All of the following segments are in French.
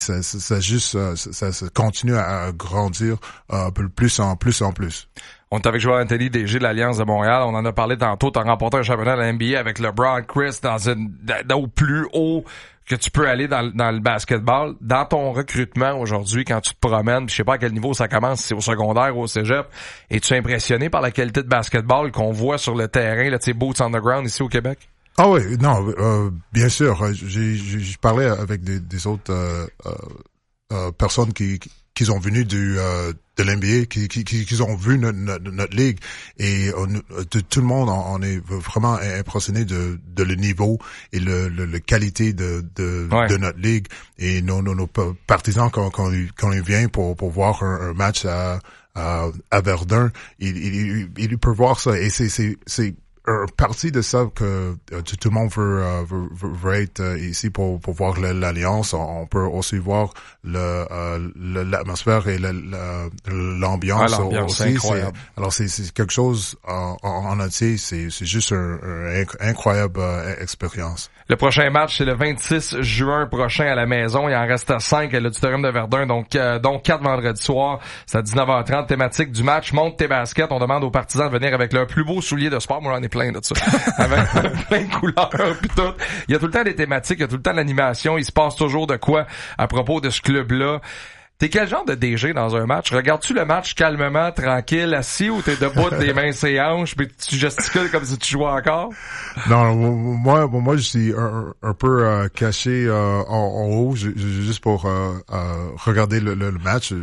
ça continue à grandir plus en plus. On est avec Joel Anthony, DG de l'Alliance de Montréal. On en a parlé tantôt. T'as remporté un championnat de la NBA avec LeBron, Chris, au plus haut que tu peux aller dans le basketball. Dans ton recrutement aujourd'hui, quand tu te promènes, je sais pas à quel niveau ça commence, si c'est au secondaire ou au cégep, es-tu impressionné par la qualité de basketball qu'on voit sur le terrain, là, tu sais, boots on the ground ici au Québec? Ah oui, non, bien sûr. J'ai parlé avec des autres personnes qui ont venu de l'NBA, qui ont vu notre ligue, et tout le monde on est vraiment impressionné de le niveau et le qualité de notre ligue, et nos partisans quand ils viennent pour voir un match à Verdun, ils peuvent voir ça, et c'est partie de ça que tout le monde veut être ici pour voir l'Alliance. On peut aussi voir l'atmosphère et l'ambiance aussi. Incroyable. Alors c'est quelque chose en entier. C'est juste une incroyable expérience. Le prochain match, c'est le 26 juin prochain à la maison. Il en reste 5 à l'Auditorium de Verdun, donc 4 vendredi soir. C'est à 19h30. Thématique du match, monte tes baskets. On demande aux partisans de venir avec leur plus beau soulier de sport. Moi, j'en ai plein de ça. Avec plein de couleurs pis tout. Il y a tout le temps des thématiques, il y a tout le temps de l'animation. Il se passe toujours de quoi à propos de ce club-là. T'es quel genre de DG dans un match? Regardes-tu le match calmement, tranquille, assis, ou t'es debout, des mains sur les hanches, pis tu gesticules comme si tu jouais encore? Non, moi je suis un peu caché en haut, juste pour regarder le match.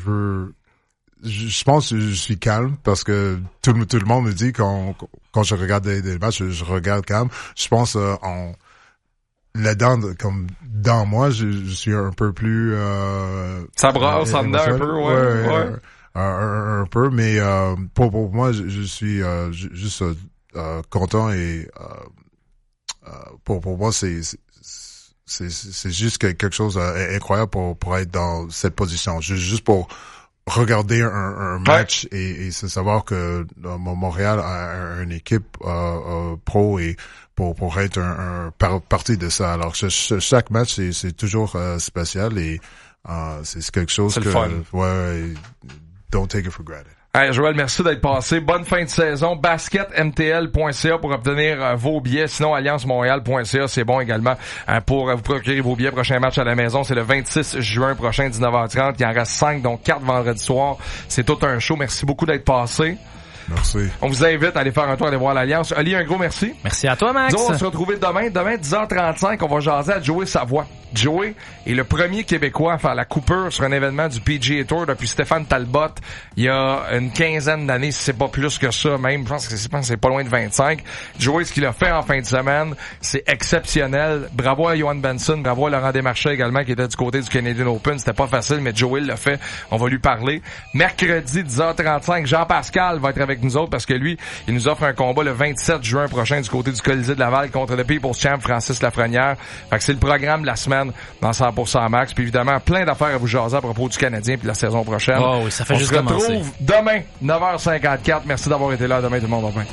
Je pense que je suis calme, parce que tout le monde me dit quand je regarde des matchs, je regarde calme. Je pense là-dedans, comme dans moi, je suis un peu plus ça brasse en dedans un peu, ouais. Un peu, mais pour moi, je suis juste content, et pour moi c'est juste quelque chose d'incroyable pour être dans cette position, juste pour regarder un match, et savoir que Montréal a une équipe pro, et pour être un partie de ça. Alors chaque match c'est toujours spécial, et c'est quelque chose que fun. Ouais, don't take it for granted. Hey, Joël, merci d'être passé. Bonne fin de saison. basketmtl.ca pour obtenir vos billets. Sinon, alliancemontréal.ca, c'est bon également pour vous procurer vos billets. Prochain match à la maison, c'est le 26 juin prochain, 19h30. Il en reste 5, donc 4 vendredi soir. C'est tout un show. Merci beaucoup d'être passé. Merci. On vous invite à aller faire un tour, aller voir l'Alliance. Ali, un gros merci. Merci à toi, Max. Disons, on va se retrouver demain 10h35. On va jaser à Joey Savoie. Joey est le premier Québécois à faire la coupure sur un événement du PGA Tour depuis Stéphane Talbot il y a une quinzaine d'années, si c'est pas plus que ça même. Je pense que c'est pas loin de 25. Joey, ce qu'il a fait en fin de semaine, c'est exceptionnel. Bravo à Johan Benson, bravo à Laurent Desmarchais également, qui était du côté du Canadian Open. C'était pas facile, mais Joey l'a fait. On va lui parler. Mercredi, 10h35, Jean-Pascal va être avec nous autres, parce que lui, il nous offre un combat le 27 juin prochain du côté du Colisée de Laval contre le People's Champ Francis Lafrenière. Fait que c'est le programme de la semaine dans 100% Max. Puis évidemment, plein d'affaires à vous jaser à propos du Canadien puis de la saison prochaine. Oh oui, ça fait juste commencer. On se retrouve demain, 9h54. Merci d'avoir été là. Demain, tout le monde va bien.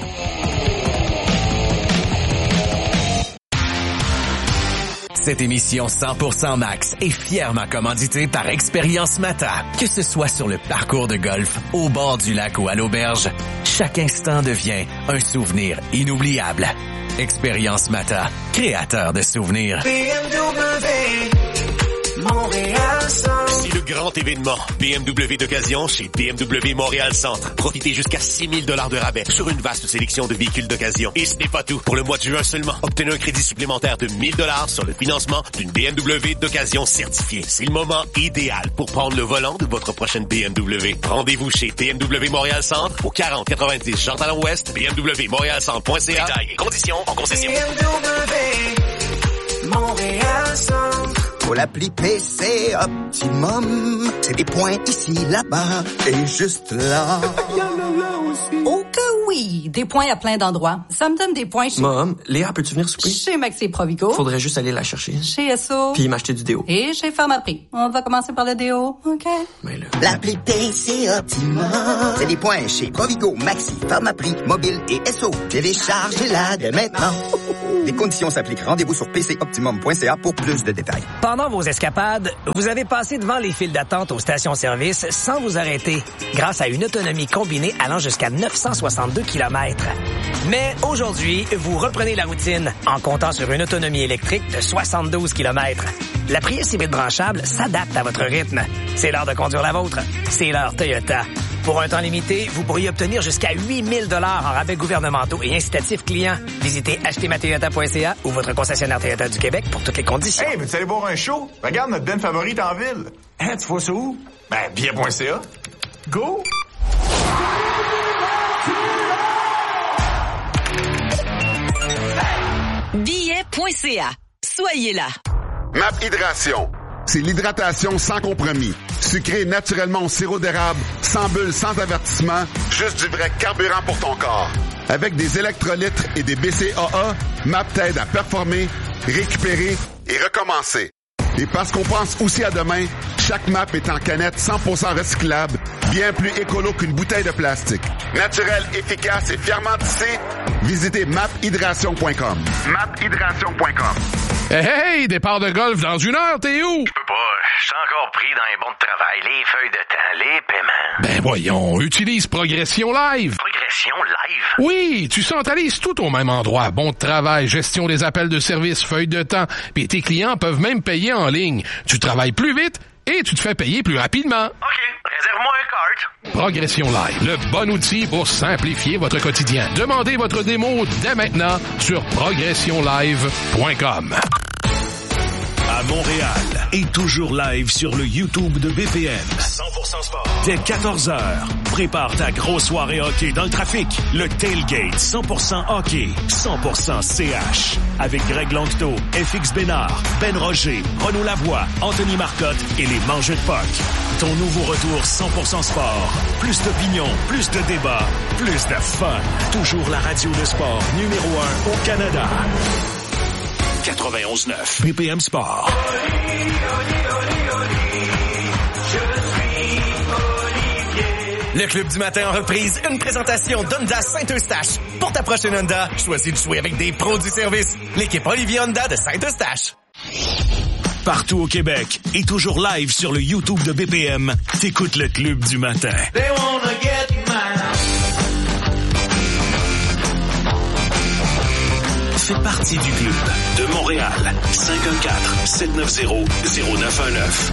Cette émission 100% Max est fièrement commanditée par Expérience Mata. Que ce soit sur le parcours de golf, au bord du lac ou à l'auberge, chaque instant devient un souvenir inoubliable. Expérience Mata, créateur de souvenirs. BMW, Montréal Centre. C'est le grand événement BMW d'occasion chez BMW Montréal Centre. Profitez jusqu'à 6 000 $ de rabais sur une vaste sélection de véhicules d'occasion. Et ce n'est pas tout. Pour le mois de juin seulement, obtenez un crédit supplémentaire de 1 000 $ sur le financement d'une BMW d'occasion certifiée. C'est le moment idéal pour prendre le volant de votre prochaine BMW. Rendez-vous chez BMW Montréal Centre au 4090 Jean-Talon-Ouest, bmwmontrealcentre.ca. Détails et conditions en concession. BMW, Montréal Centre. Pour l'appli PC Optimum, c'est des points ici, là-bas et juste là. Il y en a là aussi. Oh que oui! Des points à plein d'endroits. Ça me donne des points chez... Mom, Léa, peux-tu venir souper? Chez Maxi Provigo. Faudrait juste aller la chercher. Chez Esso. Puis m'acheter du déo. Et chez Pharmaprix. On va commencer par le déo, OK? Mais là... L'appli PC Optimum, c'est des points chez Provigo, Maxi, Pharmaprix, Mobile et Esso. Téléchargez-la dès maintenant. Les conditions s'appliquent. Rendez-vous sur pcoptimum.ca pour plus de détails. Pendant vos escapades, vous avez passé devant les files d'attente aux stations-service sans vous arrêter, grâce à une autonomie combinée allant jusqu'à 962 km. Mais aujourd'hui, vous reprenez la routine en comptant sur une autonomie électrique de 72 km. La Prius hybride branchable s'adapte à votre rythme. C'est l'heure de conduire la vôtre. C'est l'heure Toyota. Pour un temps limité, vous pourriez obtenir jusqu'à 8 000 $ en rabais gouvernementaux et incitatifs clients. Visitez achetezmatoyota.ca ou votre concessionnaire Toyota du Québec pour toutes les conditions. Hey, veux-tu aller voir un show? Regarde notre band favorite en ville. Hein, tu vois ça où? Ben, billet.ca. Go! Billet.ca. Soyez là. MAP Hydration. C'est l'hydratation sans compromis. Sucré naturellement au sirop d'érable, sans bulles, sans avertissement, juste du vrai carburant pour ton corps. Avec des électrolytes et des BCAA, MAP t'aide à performer, récupérer et recommencer. Et parce qu'on pense aussi à demain, chaque MAP est en canette 100% recyclable, bien plus écolo qu'une bouteille de plastique. Naturel, efficace et fièrement tissé, visitez maphydration.com. maphydration.com. Hey, départ de golf dans 1 heure, t'es où? Je peux pas, je suis encore pris dans les bons de travail, les feuilles de temps, les paiements. Ben voyons, utilise Progression Live. Progression Live? Oui, tu centralises tout au même endroit. Bon de travail, gestion des appels de service, feuilles de temps, puis tes clients peuvent même payer en ligne. Tu travailles plus vite et tu te fais payer plus rapidement. OK, réserve-moi un cart. Progression Live, le bon outil pour simplifier votre quotidien. Demandez votre démo dès maintenant sur progressionlive.com. À Montréal et toujours live sur le YouTube de BPM. 100% sport. Dès 14h, prépare ta grosse soirée hockey dans le trafic. Le Tailgate 100% hockey, 100% CH. Avec Greg Langto, FX Bénard, Ben Roger, Renaud Lavoie, Anthony Marcotte et les Mangeux de Puck. Ton nouveau retour 100% sport. Plus d'opinion, plus de débats, plus de fun. Toujours la radio de sport numéro 1 au Canada. 91.9 BPM Sport. Le Club du matin en reprise, une présentation d'Honda Saint-Eustache. Pour ta prochaine Honda, choisis de jouer avec des pros du service. L'équipe Olivier Honda de Saint-Eustache. Partout au Québec et toujours live sur le YouTube de BPM, t'écoutes le Club du matin. They wanna get mine. Fais partie du club de Montréal. 514-790-0919.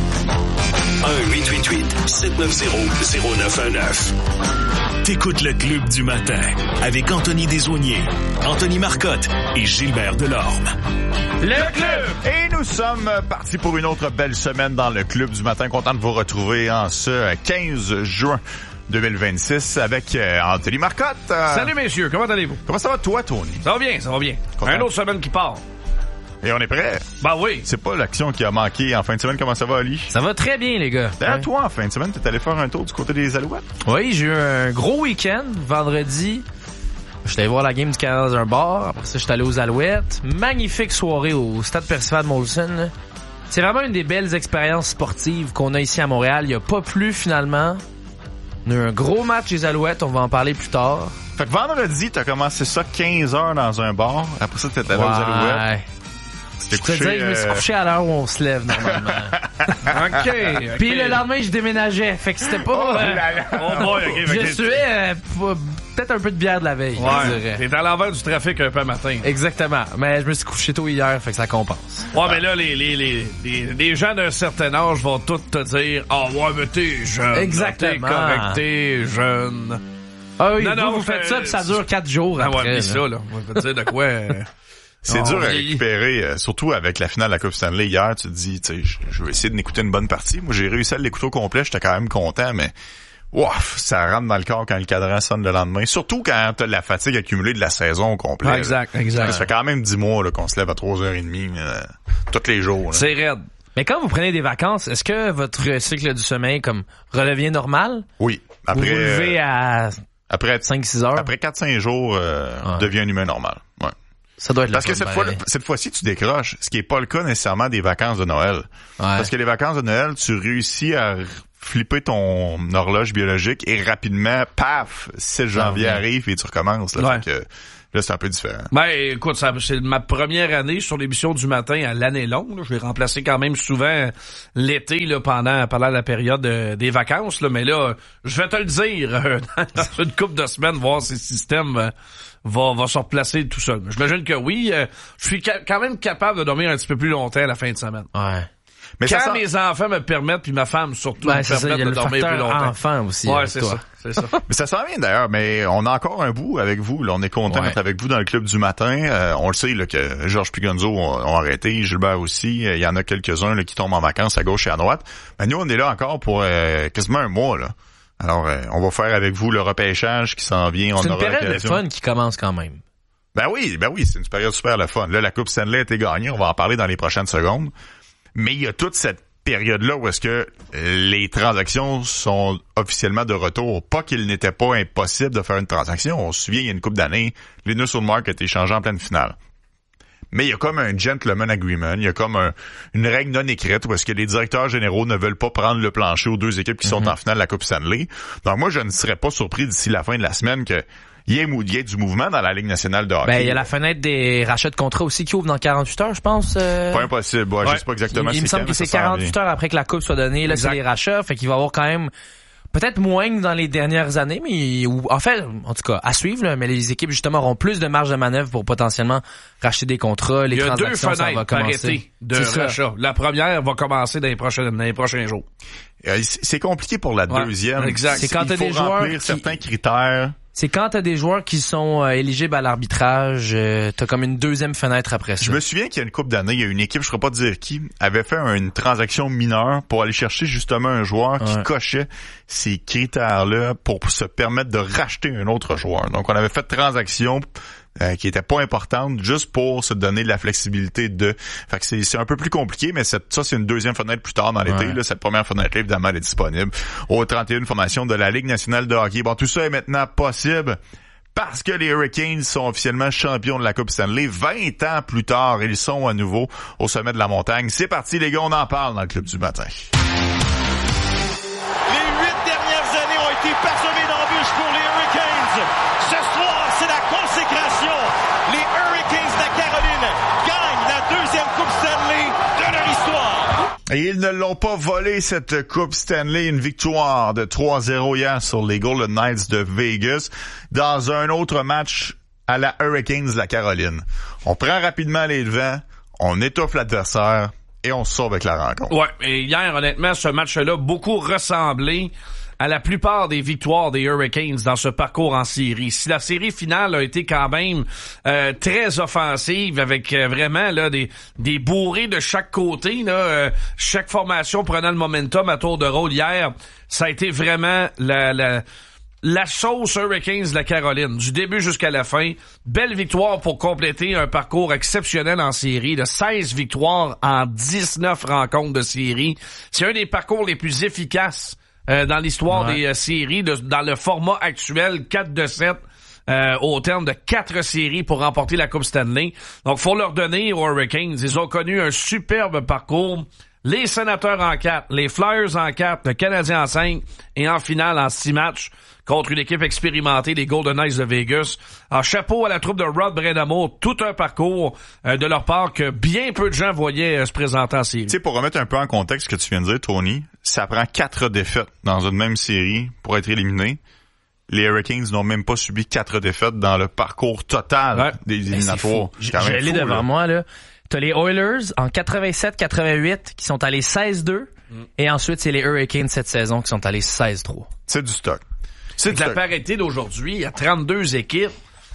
1-888-790-0919. T'écoutes le Club du matin avec Anthony Desaulniers, Anthony Marcotte et Gilbert Delorme. Le club! Et nous sommes partis pour une autre belle semaine dans le Club du matin. Content de vous retrouver en ce 15 juin 2026 avec Anthony Marcotte. Salut messieurs, comment allez-vous? Comment ça va toi, Tony? Ça va bien, ça va bien. Content. Une autre semaine qui part. Et on est prêt? Ben oui. C'est pas l'action qui a manqué en fin de semaine. Comment ça va, Ali? Ça va très bien, les gars. D'ailleurs, toi, en fin de semaine, t'es allé faire un tour du côté des Alouettes? Oui, j'ai eu un gros week-end. Vendredi, j'étais allé voir la game du Canada dans un bar. Après ça, j'étais allé aux Alouettes. Magnifique soirée au Stade Percival de Molson. C'est vraiment une des belles expériences sportives qu'on a ici à Montréal. Il n'y a pas plus, finalement. On a eu un gros match des Alouettes. On va en parler plus tard. Fait que vendredi, t'as commencé ça 15 heures dans un bar. Après ça, t'étais allé aux Alouettes. Je te dis, je me suis couché à l'heure où on se lève, normalement. OK. Puis le lendemain, je déménageais. Fait que c'était pas... je suais peut-être un peu de bière de la veille, je dirais. T'es à l'envers du trafic un peu matin. Exactement. Mais je me suis couché tôt hier, fait que ça compense. Ouais, mais là, les gens d'un certain âge vont tous te dire « Ah ouais, mais t'es jeune. Exactement. T'es correct, t'es jeune. » Ah oui, non, vous faites ça, puis ça dure 4 jours après. Ouais, ça, là. On va te dire de quoi... C'est dur à récupérer, surtout avec la finale de la Coupe Stanley hier. Tu te dis, tu sais, je vais essayer de m'écouter une bonne partie. Moi, j'ai réussi à l'écouter au complet. J'étais quand même content, mais ça rentre dans le corps quand le cadran sonne le lendemain. Surtout quand t'as la fatigue accumulée de la saison au complet. Ah, exact. Ça fait quand même 10 mois là, qu'on se lève à 3h30 tous les jours. Là. C'est raide. Mais quand vous prenez des vacances, est-ce que votre cycle du sommeil comme redevient normal? Oui. Après, vous vous levez à 5-6 heures? Après 4-5 jours, devient un humain normal. Ouais. Ça doit être parce que cette fois-ci, tu décroches, ce qui est pas le cas nécessairement des vacances de Noël. Ouais. Parce que les vacances de Noël, tu réussis à flipper ton horloge biologique et rapidement, paf, 6 janvier arrive et tu recommences. Là, fait que Là, c'est un peu différent. Ben, écoute, c'est ma première année sur l'émission du matin à l'année longue. Là. Je l'ai remplacé quand même souvent l'été là, pendant la période des vacances. Là. Mais là, je vais te le dire, dans une couple de semaines, voir si le système va se replacer tout seul. J'imagine que oui. Je suis quand même capable de dormir un petit peu plus longtemps à la fin de semaine. Ouais. Mais quand mes enfants me permettent, puis ma femme surtout me permettent de dormir plus longtemps. Enfant aussi. Ouais, c'est ça. Mais ça s'en vient d'ailleurs, mais on a encore un bout avec vous. Là, on est content d'être avec vous dans le club du matin. On le sait là, que Georges Pigonzo ont arrêté, Gilbert aussi. Il y en a quelques-uns là, qui tombent en vacances à gauche et à droite. Mais nous, on est là encore pour quasiment un mois. Là. Alors, on va faire avec vous le repêchage qui s'en vient. C'est une période de fun qui commence quand même. Ben oui, c'est une période super le fun. Là, la Coupe Stanley a été gagnée. On va en parler dans les prochaines secondes. Mais il y a toute cette période-là où est-ce que les transactions sont officiellement de retour. Pas qu'il n'était pas impossible de faire une transaction. On se souvient, il y a une couple d'années, Linus Ullmark a été échangé en pleine finale. Mais il y a comme un gentleman agreement, il y a comme une règle non écrite où est-ce que les directeurs généraux ne veulent pas prendre le plancher aux deux équipes qui sont en finale de la Coupe Stanley. Donc moi, je ne serais pas surpris d'ici la fin de la semaine que il y ait du mouvement dans la Ligue nationale de hockey. Ben, il y a la fenêtre des rachats de contrats aussi qui ouvre dans 48 heures, je pense. Pas impossible. Ouais. Je sais pas exactement. Il me semble que c'est 48 heures après que la coupe soit donnée. Là, c'est les rachats. Fait qu'il va y avoir quand même peut-être moins que dans les dernières années, mais en fait, en tout cas, à suivre, là, mais les équipes, justement, auront plus de marge de manœuvre pour potentiellement racheter des contrats. Les transactions, ça va commencer. De rachat. La première va commencer dans les prochains jours. C'est compliqué pour la deuxième. Exact. C'est quand t'as des joueurs certains critères. C'est quand t'as des joueurs qui sont éligibles à l'arbitrage, t'as comme une deuxième fenêtre après ça. Je me souviens qu'il y a une couple d'années, il y a une équipe, je ne saurais pas dire qui, avait fait une transaction mineure pour aller chercher justement un joueur qui cochait ces critères-là pour se permettre de racheter un autre joueur. Donc, on avait fait transaction qui était pas importante juste pour se donner de la flexibilité de. Fait que c'est un peu plus compliqué, mais ça c'est une deuxième fenêtre plus tard dans l'été. Là, cette première fenêtre-là, évidemment, elle est disponible aux 31 formations de la Ligue nationale de hockey. Bon, tout ça est maintenant possible parce que les Hurricanes sont officiellement champions de la Coupe Stanley. 20 ans plus tard, ils sont à nouveau au sommet de la montagne. C'est parti, les gars, on en parle dans le club du matin. Les 8 dernières années ont été parsemées d'embûches pour les Hurricanes. Ce soir, c'est la consécration. Les Hurricanes de la Caroline gagnent la deuxième Coupe Stanley de leur histoire. Et ils ne l'ont pas volé, cette Coupe Stanley. Une victoire de 3-0 hier sur les Golden Knights de Vegas dans un autre match à la Hurricanes de la Caroline. On prend rapidement les devants, on étouffe l'adversaire et on se sauve avec la rencontre. Ouais, et hier, honnêtement, ce match-là beaucoup ressemblé à la plupart des victoires des Hurricanes dans ce parcours en série. Si la série finale a été quand même très offensive avec vraiment là des bourrées de chaque côté, là, chaque formation prenant le momentum à tour de rôle hier, ça a été vraiment la sauce Hurricanes de la Caroline, du début jusqu'à la fin. Belle victoire pour compléter un parcours exceptionnel en série, de 16 victoires en 19 rencontres de série. C'est un des parcours les plus efficaces dans l'histoire des séries, dans le format actuel, 4-7, au terme de 4 séries pour remporter la Coupe Stanley. Donc, faut leur donner aux Hurricanes. Ils ont connu un superbe parcours. Les Sénateurs en 4, les Flyers en 4, le Canadien en 5, et en finale en 6 matchs contre une équipe expérimentée, les Golden Knights de Vegas. Alors, chapeau à la troupe de Rod Brind'Amour, tout un parcours de leur part que bien peu de gens voyaient se présenter en série. Tu sais, pour remettre un peu en contexte ce que tu viens de dire, Tony, ça prend 4 défaites dans une même série pour être éliminé. Les Hurricanes n'ont même pas subi 4 défaites dans le parcours total des éliminatoires. Je l'ai devant moi, là. T'as les Oilers en 87-88 qui sont allés 16-2 et ensuite c'est les Hurricanes cette saison qui sont allés 16-3. C'est du stock. C'est la parité d'aujourd'hui, il y a 32 équipes.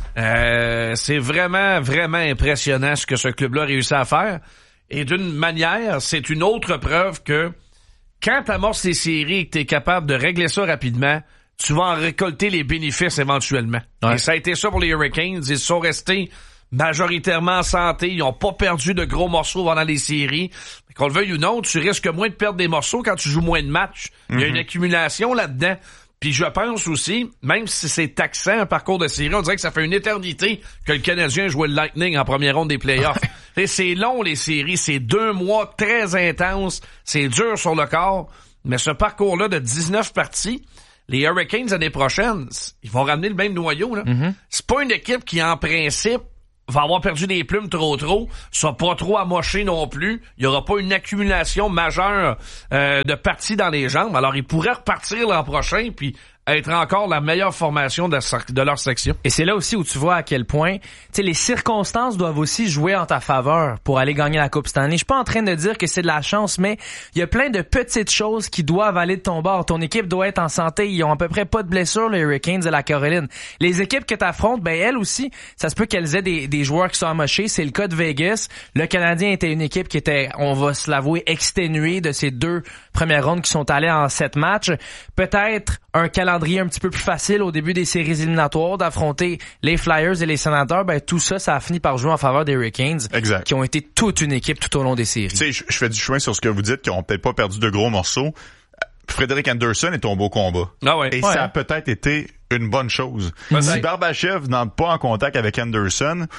C'est vraiment, vraiment impressionnant ce que ce club-là a réussi à faire. Et d'une manière, c'est une autre preuve que quand t'amorces les séries et que t'es capable de régler ça rapidement, tu vas en récolter les bénéfices éventuellement. Ouais. Et ça a été ça pour les Hurricanes. Ils sont restés majoritairement en santé. Ils n'ont pas perdu de gros morceaux pendant les séries. Qu'on le veuille ou non, tu risques moins de perdre des morceaux quand tu joues moins de matchs. Il y a une accumulation là-dedans. Puis je pense aussi, même si c'est taxant un parcours de série, on dirait que ça fait une éternité que le Canadien jouait le Lightning en première ronde des playoffs. Et c'est long les séries, c'est 2 mois très intenses, c'est dur sur le corps, mais ce parcours-là de 19 parties, les Hurricanes l'année prochaine, ils vont ramener le même noyau, là. C'est pas une équipe qui, en principe, va avoir perdu des plumes trop, sera pas trop amoché non plus. Il y aura pas une accumulation majeure de parties dans les jambes. Alors, ils pourraient repartir l'an prochain, puis être encore la meilleure formation de leur section. Et c'est là aussi où tu vois à quel point, tu sais, les circonstances doivent aussi jouer en ta faveur pour aller gagner la Coupe Stanley. Je suis pas en train de dire que c'est de la chance, mais il y a plein de petites choses qui doivent aller de ton bord. Ton équipe doit être en santé. Ils ont à peu près pas de blessures, les Hurricanes de la Caroline. Les équipes que t'affrontes, ben, elles aussi, ça se peut qu'elles aient des joueurs qui sont amochés. C'est le cas de Vegas. Le Canadien était une équipe qui était, on va se l'avouer, exténuée de ces 2 premières rondes qui sont allées en 7 matchs. Peut-être un calendrier un petit peu plus facile au début des séries éliminatoires d'affronter les Flyers et les Sénateurs, ben tout ça a fini par jouer en faveur des Hurricanes, qui ont été toute une équipe tout au long des séries. Tu sais, je fais du chemin sur ce que vous dites, qu'ils ont peut-être pas perdu de gros morceaux. Frederik Andersen est tombé au combat. Ah ouais. Et ça a peut-être été une bonne chose. Si Barbashev n'entre pas en contact avec Andersen,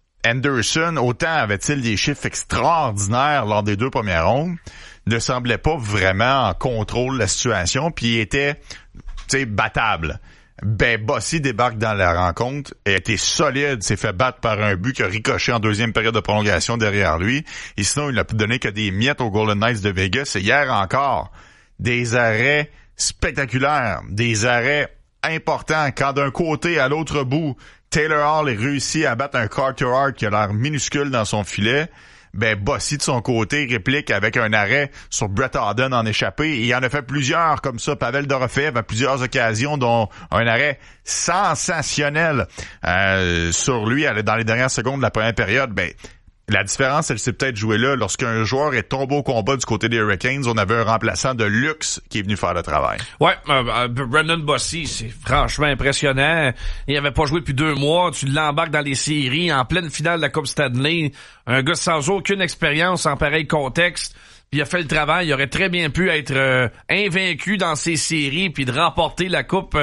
autant avait-il des chiffres extraordinaires lors des 2 premières rondes, ne semblait pas vraiment en contrôle de la situation, puis il était, tu sais, battable. Ben, Bossy débarque dans la rencontre, a été solide, s'est fait battre par un but qui a ricoché en 2e période de prolongation derrière lui, et sinon, il n'a pu donner que des miettes aux Golden Knights de Vegas, et hier encore, des arrêts spectaculaires, des arrêts importants, quand d'un côté à l'autre bout, Taylor Hall a réussi à battre un Carter Hart qui a l'air minuscule dans son filet, ben Bossy de son côté réplique avec un arrêt sur Brett Howden en échappé, et il en a fait plusieurs comme ça. Pavel Dorofeev à plusieurs occasions, dont un arrêt sensationnel sur lui dans les dernières secondes de la première période. Ben la différence, elle s'est peut-être jouée là. Lorsqu'un joueur est tombé au combat du côté des Hurricanes, on avait un remplaçant de luxe qui est venu faire le travail. Ouais, Brendan Bossy, c'est franchement impressionnant. Il avait pas joué depuis 2 mois. Tu l'embarques dans les séries, en pleine finale de la Coupe Stanley. Un gars sans aucune expérience en pareil contexte. Puis il a fait le travail. Il aurait très bien pu être invaincu dans ces séries puis de remporter la Coupe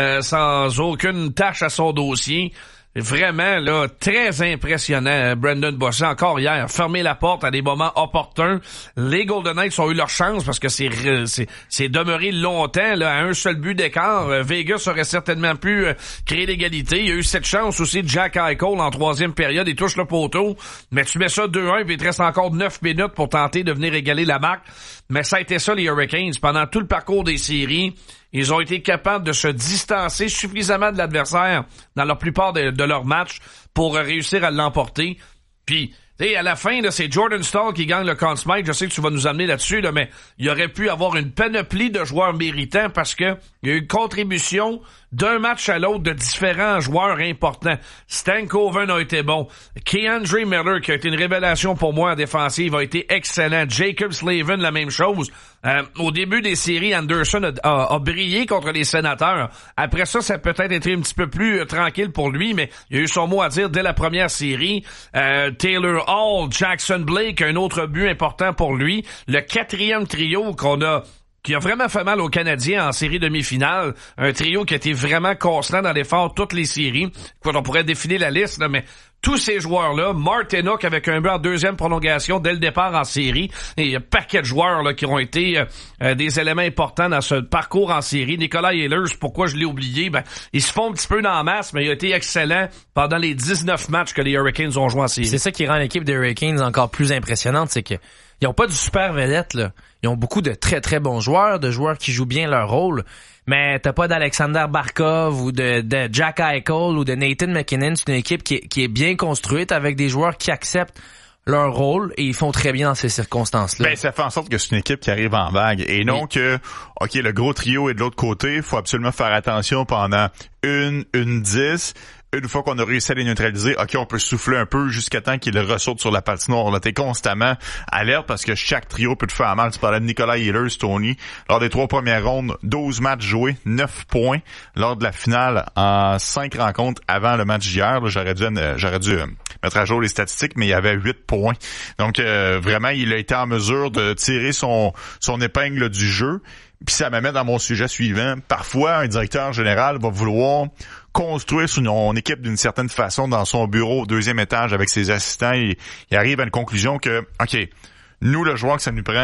sans aucune tâche à son dossier. Vraiment, là, très impressionnant, Brendan Bossy. Encore hier, fermer la porte à des moments opportuns. Les Golden Knights ont eu leur chance parce que c'est demeuré longtemps, là, à un seul but d'écart. Vegas aurait certainement pu créer l'égalité. Il y a eu cette chance aussi de Jack Eichel en 3e période. Il touche le poteau. Mais tu mets ça 2-1 puis il te reste encore 9 minutes pour tenter de venir égaler la marque. Mais ça a été ça, les Hurricanes. Pendant tout le parcours des séries, ils ont été capables de se distancer suffisamment de l'adversaire dans la plupart de leurs matchs pour réussir à l'emporter. Puis, tu sais, à la fin, là, c'est Jordan Staal qui gagne le Conn Smythe. Je sais que tu vas nous amener là-dessus, là, mais il aurait pu avoir une panoplie de joueurs méritants parce que il y a eu une contribution d'un match à l'autre de différents joueurs importants. Stankoven a été bon. Keandre Miller, qui a été une révélation pour moi en défensive, a été excellent. Jacob Slavin, la même chose. Au début des séries, Anderson a brillé contre les Sénateurs. Après ça, ça a peut-être été un petit peu plus tranquille pour lui, mais il a eu son mot à dire dès la première série. Taylor Hall, Jackson Blake, un autre but important pour lui. Le 4e trio qui a vraiment fait mal aux Canadiens en série demi-finale. Un trio qui a été vraiment constant dans l'effort toutes les séries. On pourrait défiler la liste, là, mais tous ces joueurs-là, Martinook avec un but en 2e prolongation dès le départ en série, et il y a un paquet de joueurs là, qui ont été des éléments importants dans ce parcours en série. Nicolas Ehlers, pourquoi je l'ai oublié? Ben, ils se font un petit peu dans la masse, mais il a été excellent pendant les 19 matchs que les Hurricanes ont joué en série. C'est ça qui rend l'équipe des Hurricanes encore plus impressionnante, c'est que ils ont pas du super vedette, là. Ils ont beaucoup de très très bons joueurs, de joueurs qui jouent bien leur rôle, mais t'as pas d'Alexander Barkov ou de Jack Eichel ou de Nathan MacKinnon. C'est une équipe qui est bien construite avec des joueurs qui acceptent leur rôle et ils font très bien dans ces circonstances-là. Ben, ça fait en sorte que c'est une équipe qui arrive en vague et non que, OK, le gros trio est de l'autre côté, faut absolument faire attention pendant une 10. Une fois qu'on a réussi à les neutraliser, OK, on peut souffler un peu jusqu'à temps qu'ils ressortent sur la patinoire. Là, t'es constamment alerte parce que chaque trio peut te faire mal. Tu parlais de Nicolas Ehlers, Tony. Lors des 3 premières rondes, 12 matchs joués, 9 points. Lors de la finale, en 5 rencontres avant le match d'hier, là, j'aurais dû mettre à jour les statistiques, mais il y avait 8 points. Donc, vraiment, il a été en mesure de tirer son épingle du jeu. Puis ça m'amène dans mon sujet suivant. Parfois, un directeur général va vouloir construire son équipe d'une certaine façon dans son bureau au 2e étage avec ses assistants. Il arrive à une conclusion que, OK, nous, le joueur que ça nous prend,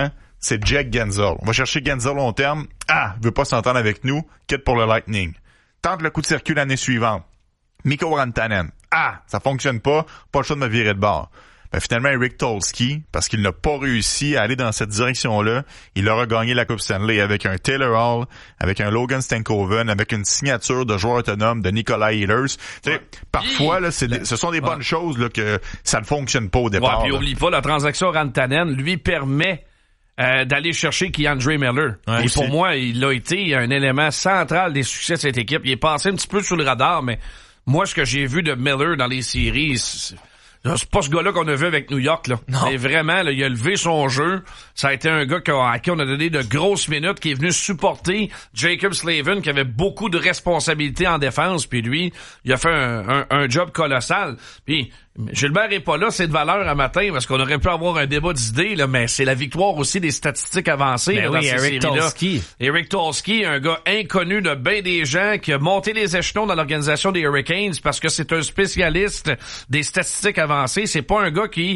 c'est Jake Gensel. On va chercher Gensel long terme. Ah, il veut pas s'entendre avec nous. Quitte pour le Lightning. Tente le coup de circuit l'année suivante. Mikko Rantanen. Ah, ça fonctionne pas. Pas le choix de me virer de bord. Ben, finalement, Eric Tolsky, parce qu'il n'a pas réussi à aller dans cette direction-là, il aura gagné la Coupe Stanley avec un Taylor Hall, avec un Logan Stankoven, avec une signature de joueur autonome de Nikolai Ehlers. Ouais. Parfois, là, ce sont des bonnes choses là, que ça ne fonctionne pas au départ. Ouais, puis oublie pas, la transaction Rantanen lui permet d'aller chercher Keandre Miller. Ouais, et pour moi, il a été un élément central des succès de cette équipe. Il est passé un petit peu sous le radar, mais moi, ce que j'ai vu de Miller dans les séries, c'est pas ce gars-là qu'on a vu avec New York, là. Non. Mais vraiment, là, il a levé son jeu. Ça a été un gars à qui on a donné de grosses minutes, qui est venu supporter Jacob Slavin, qui avait beaucoup de responsabilités en défense, puis lui, il a fait un job colossal. Puis Gilbert est pas là, c'est de valeur à matin, parce qu'on aurait pu avoir un débat d'idées, là, mais c'est la victoire aussi des statistiques avancées, là, dans ces séries-là. Eric Tolsky, un gars inconnu de bien des gens, qui a monté les échelons dans l'organisation des Hurricanes, parce que c'est un spécialiste des statistiques avancées. C'est pas un gars qui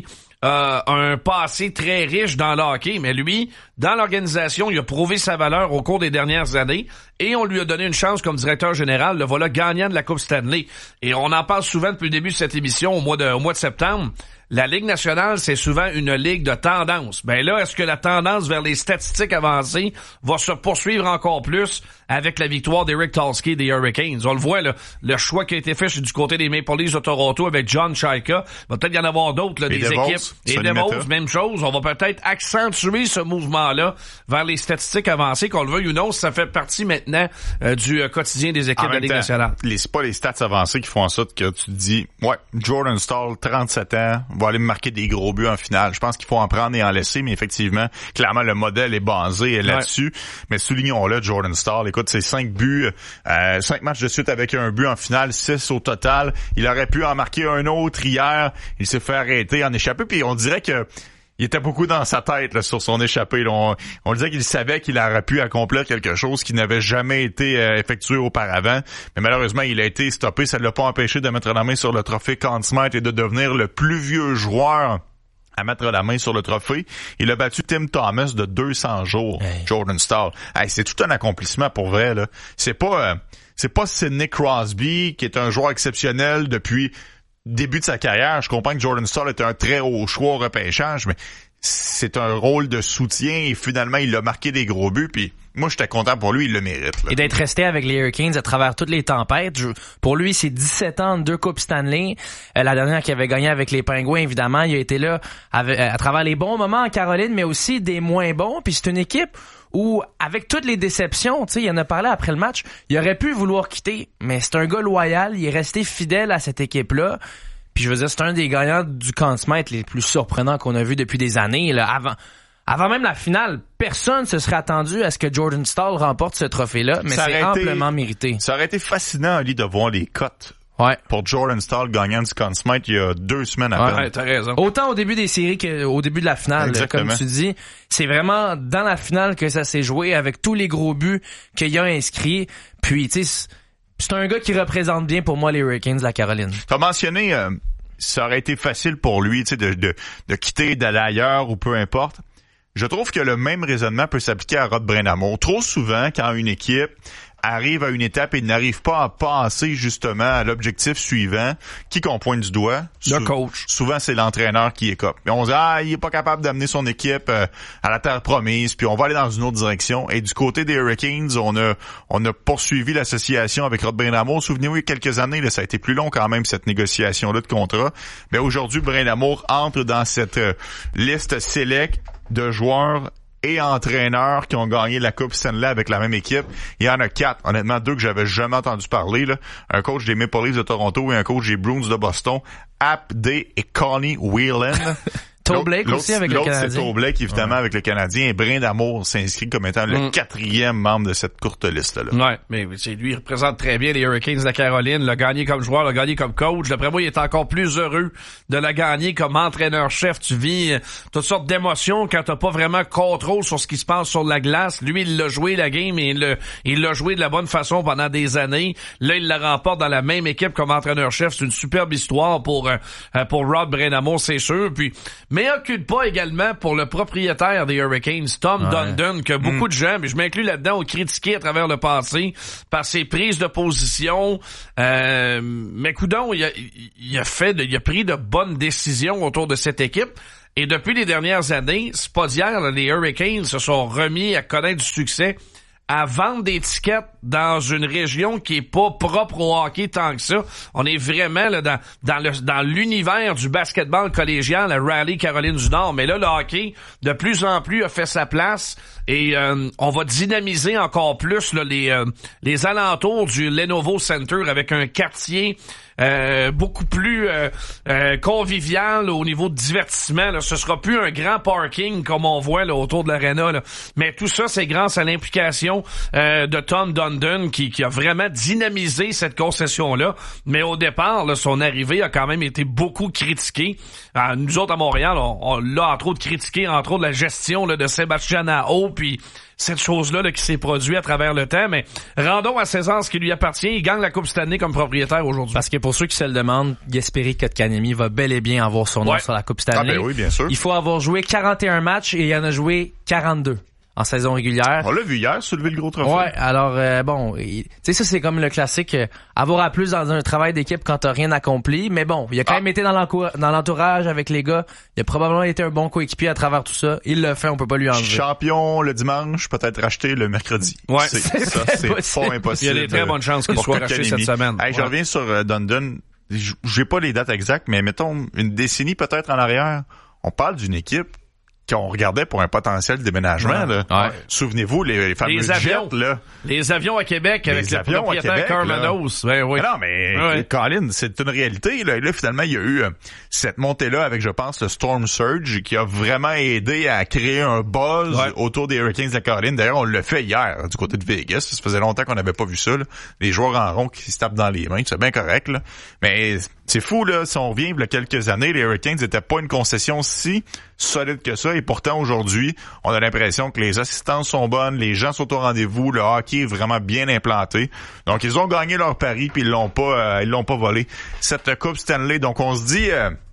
un passé très riche dans le hockey, mais lui, dans l'organisation, il a prouvé sa valeur au cours des dernières années et on lui a donné une chance comme directeur général. Le voilà gagnant de la Coupe Stanley. Et on en parle souvent depuis le début de cette émission au mois de septembre. La Ligue nationale, c'est souvent une ligue de tendance. Ben là, est-ce que la tendance vers les statistiques avancées va se poursuivre encore plus avec la victoire d'Eric Tolsky des Hurricanes? On le voit, là, le choix qui a été fait du côté des Maple Leafs de Toronto avec John Chayka. Il va peut-être y en avoir d'autres, là, des équipes. Et Devils, même chose. On va peut-être accentuer ce mouvement-là vers les statistiques avancées, qu'on le veuille ou non. Ça fait partie maintenant du quotidien des équipes de la Ligue nationale. C'est pas les stats avancées qui font en sorte que tu te dis, ouais, Jordan Staal, 37 ans, va aller me marquer des gros buts en finale. Je pense qu'il faut en prendre et en laisser, mais effectivement, clairement, le modèle est basé là-dessus. Ouais. Mais soulignons-le, Jordan Staal, écoute, c'est 5 buts, 5 matchs de suite avec un but en finale, 6 au total. Il aurait pu en marquer un autre hier. Il s'est fait arrêter en échappé, puis on dirait que il était beaucoup dans sa tête là, sur son échappée. Là. On disait qu'il savait qu'il aurait pu accomplir quelque chose qui n'avait jamais été effectué auparavant. Mais malheureusement, il a été stoppé. Ça ne l'a pas empêché de mettre la main sur le trophée Conn Smythe et de devenir le plus vieux joueur à mettre la main sur le trophée. Il a battu Tim Thomas de 200 jours, Jordan Staal. Hey, c'est tout un accomplissement pour vrai. Là. C'est pas Sidney Crosby qui est un joueur exceptionnel depuis début de sa carrière. Je comprends que Jordan Staal était un très haut choix au repêchage, mais c'est un rôle de soutien et finalement, il a marqué des gros buts. Puis moi, j'étais content pour lui, il le mérite. Là. Et d'être resté avec les Hurricanes à travers toutes les tempêtes. Pour lui, c'est 17 ans, 2 Coupes Stanley. La dernière qu'il avait gagné avec les Pingouins, évidemment, il a été là à travers les bons moments en Caroline, mais aussi des moins bons. Puis c'est une équipe où, avec toutes les déceptions, tu sais, il en a parlé après le match, il aurait pu vouloir quitter, mais c'est un gars loyal, il est resté fidèle à cette équipe-là. Puis je veux dire, c'est un des gagnants du Conn Smythe les plus surprenants qu'on a vu depuis des années. Là, avant même la finale, personne se serait attendu à ce que Jordan Staal remporte ce trophée-là, mais c'est amplement mérité. Ça aurait été fascinant, Ali, de voir les cotes. Ouais. Pour Jordan Staal gagnant du Conn Smythe il y a 2 semaines à peine. Ouais, t'as raison. Autant au début des séries qu'au début de la finale. Exactement. Comme tu dis, c'est vraiment dans la finale que ça s'est joué avec tous les gros buts qu'il y a inscrits. Puis, tu sais, c'est un gars qui représente bien pour moi les Hurricanes de la Caroline. T'as mentionné, ça aurait été facile pour lui, tu sais, de quitter, d'aller ailleurs ou peu importe. Je trouve que le même raisonnement peut s'appliquer à Rod Brind'Amour. Trop souvent, quand une équipe arrive à une étape et n'arrive pas à passer justement à l'objectif suivant, qui qu'on pointe du doigt? Le coach. Souvent, c'est l'entraîneur qui écope. Et on se dit, il est pas capable d'amener son équipe à la terre promise, puis on va aller dans une autre direction. Et du côté des Hurricanes, on a poursuivi l'association avec Rod Brind'Amour. Souvenez-vous, il y a quelques années, là, ça a été plus long quand même, cette négociation-là de contrat. Mais aujourd'hui, Brind'Amour entre dans cette liste select de joueurs et entraîneurs qui ont gagné la Coupe Stanley avec la même équipe. Il y en a 4, honnêtement 2 que j'avais jamais entendu parler. Là. Un coach des Maple Leafs de Toronto et un coach des Bruins de Boston, Ap Day et Connie Whelan. Blake aussi avec le Canadien. C'est Blake, évidemment, avec le Canadien. Et Brind'Amour s'inscrit comme étant le 4e membre de cette courte liste-là. Ouais, mais lui, il représente très bien les Hurricanes de la Caroline. L'a gagné comme joueur, l'a gagné comme coach. D'après moi, il est encore plus heureux de la gagner comme entraîneur-chef. Tu vis toutes sortes d'émotions quand t'as pas vraiment contrôle sur ce qui se passe sur la glace. Lui, il l'a joué la game et il l'a joué de la bonne façon pendant des années. Là, il la remporte dans la même équipe comme entraîneur-chef. C'est une superbe histoire pour Rod Brind'Amour, c'est sûr. Puis, Mais occupe pas également pour le propriétaire des Hurricanes, Tom Dundon, que beaucoup de gens, mais je m'inclus là-dedans, ont critiqué à travers le passé par ses prises de position. Mais coudonc, il a pris de bonnes décisions autour de cette équipe. Et depuis les dernières années, c'est pas d'hier, les Hurricanes se sont remis à connaître du succès, à vendre des tickets dans une région qui est pas propre au hockey tant que ça. On est vraiment là dans l'univers du basketball collégial à Raleigh-Caroline du Nord. Mais là, le hockey, de plus en plus, a fait sa place et on va dynamiser encore plus là, les alentours du Lenovo Center avec un quartier beaucoup plus convivial au niveau de divertissement. Là. Ce sera plus un grand parking comme on voit là, autour de l'aréna. Là. Mais tout ça, c'est grâce à l'implication de Tom Dundon qui a vraiment dynamisé cette concession-là. Mais au départ, là, son arrivée a quand même été beaucoup critiquée. Nous autres, à Montréal, on l'a entre autres critiqué, entre autres la gestion là, de Sébastien Aho, puis cette chose-là là, qui s'est produite à travers le temps. Mais rendons à César ce qui lui appartient. Il gagne la Coupe Stanley comme propriétaire aujourd'hui. Parce que pour ceux qui se le demandent, Jesperi Kotkaniemi va bel et bien avoir son nom sur la Coupe Stanley. Ah ben oui, bien sûr. Il faut avoir joué 41 matchs et il en a joué 42 en saison régulière. On l'a vu hier, soulever le gros trophée. Ouais, alors bon, tu sais ça c'est comme le classique, avoir à plus dans un travail d'équipe quand t'as rien accompli, mais bon, il a quand même été dans l'entourage avec les gars, il a probablement été un bon coéquipier à travers tout ça, il l'a fait, on peut pas lui enlever. Champion le dimanche, peut-être racheté le mercredi. Ouais, c'est pas impossible. Il y a des très bonnes chances qu'il soit racheté cette semaine. Hey, je reviens sur Dundon, j'ai pas les dates exactes, mais mettons une décennie peut-être en arrière, on parle d'une équipe qu'on regardait pour un potentiel déménagement. Là. Ouais. Souvenez-vous, les fameux avions, jets, là. Les avions à Québec avec le propriétaire Carmanos. Ben, oui. Non, mais Colin, c'est une réalité. Là, finalement, il y a eu cette montée-là avec, je pense, le Storm Surge qui a vraiment aidé à créer un buzz autour des Hurricanes de la Caroline. D'ailleurs, on l'a fait hier du côté de Vegas. Ça faisait longtemps qu'on n'avait pas vu ça. Là. Les joueurs en rond qui se tapent dans les mains. C'est bien correct. Là. Mais c'est fou, là. Si on revient il y a quelques années, les Hurricanes n'étaient pas une concession si solide que ça. Et pourtant, aujourd'hui, on a l'impression que les assistances sont bonnes, les gens sont au rendez-vous, le hockey est vraiment bien implanté. Donc, ils ont gagné leur pari puis ils l'ont pas volé. Cette Coupe Stanley. Donc, on se dit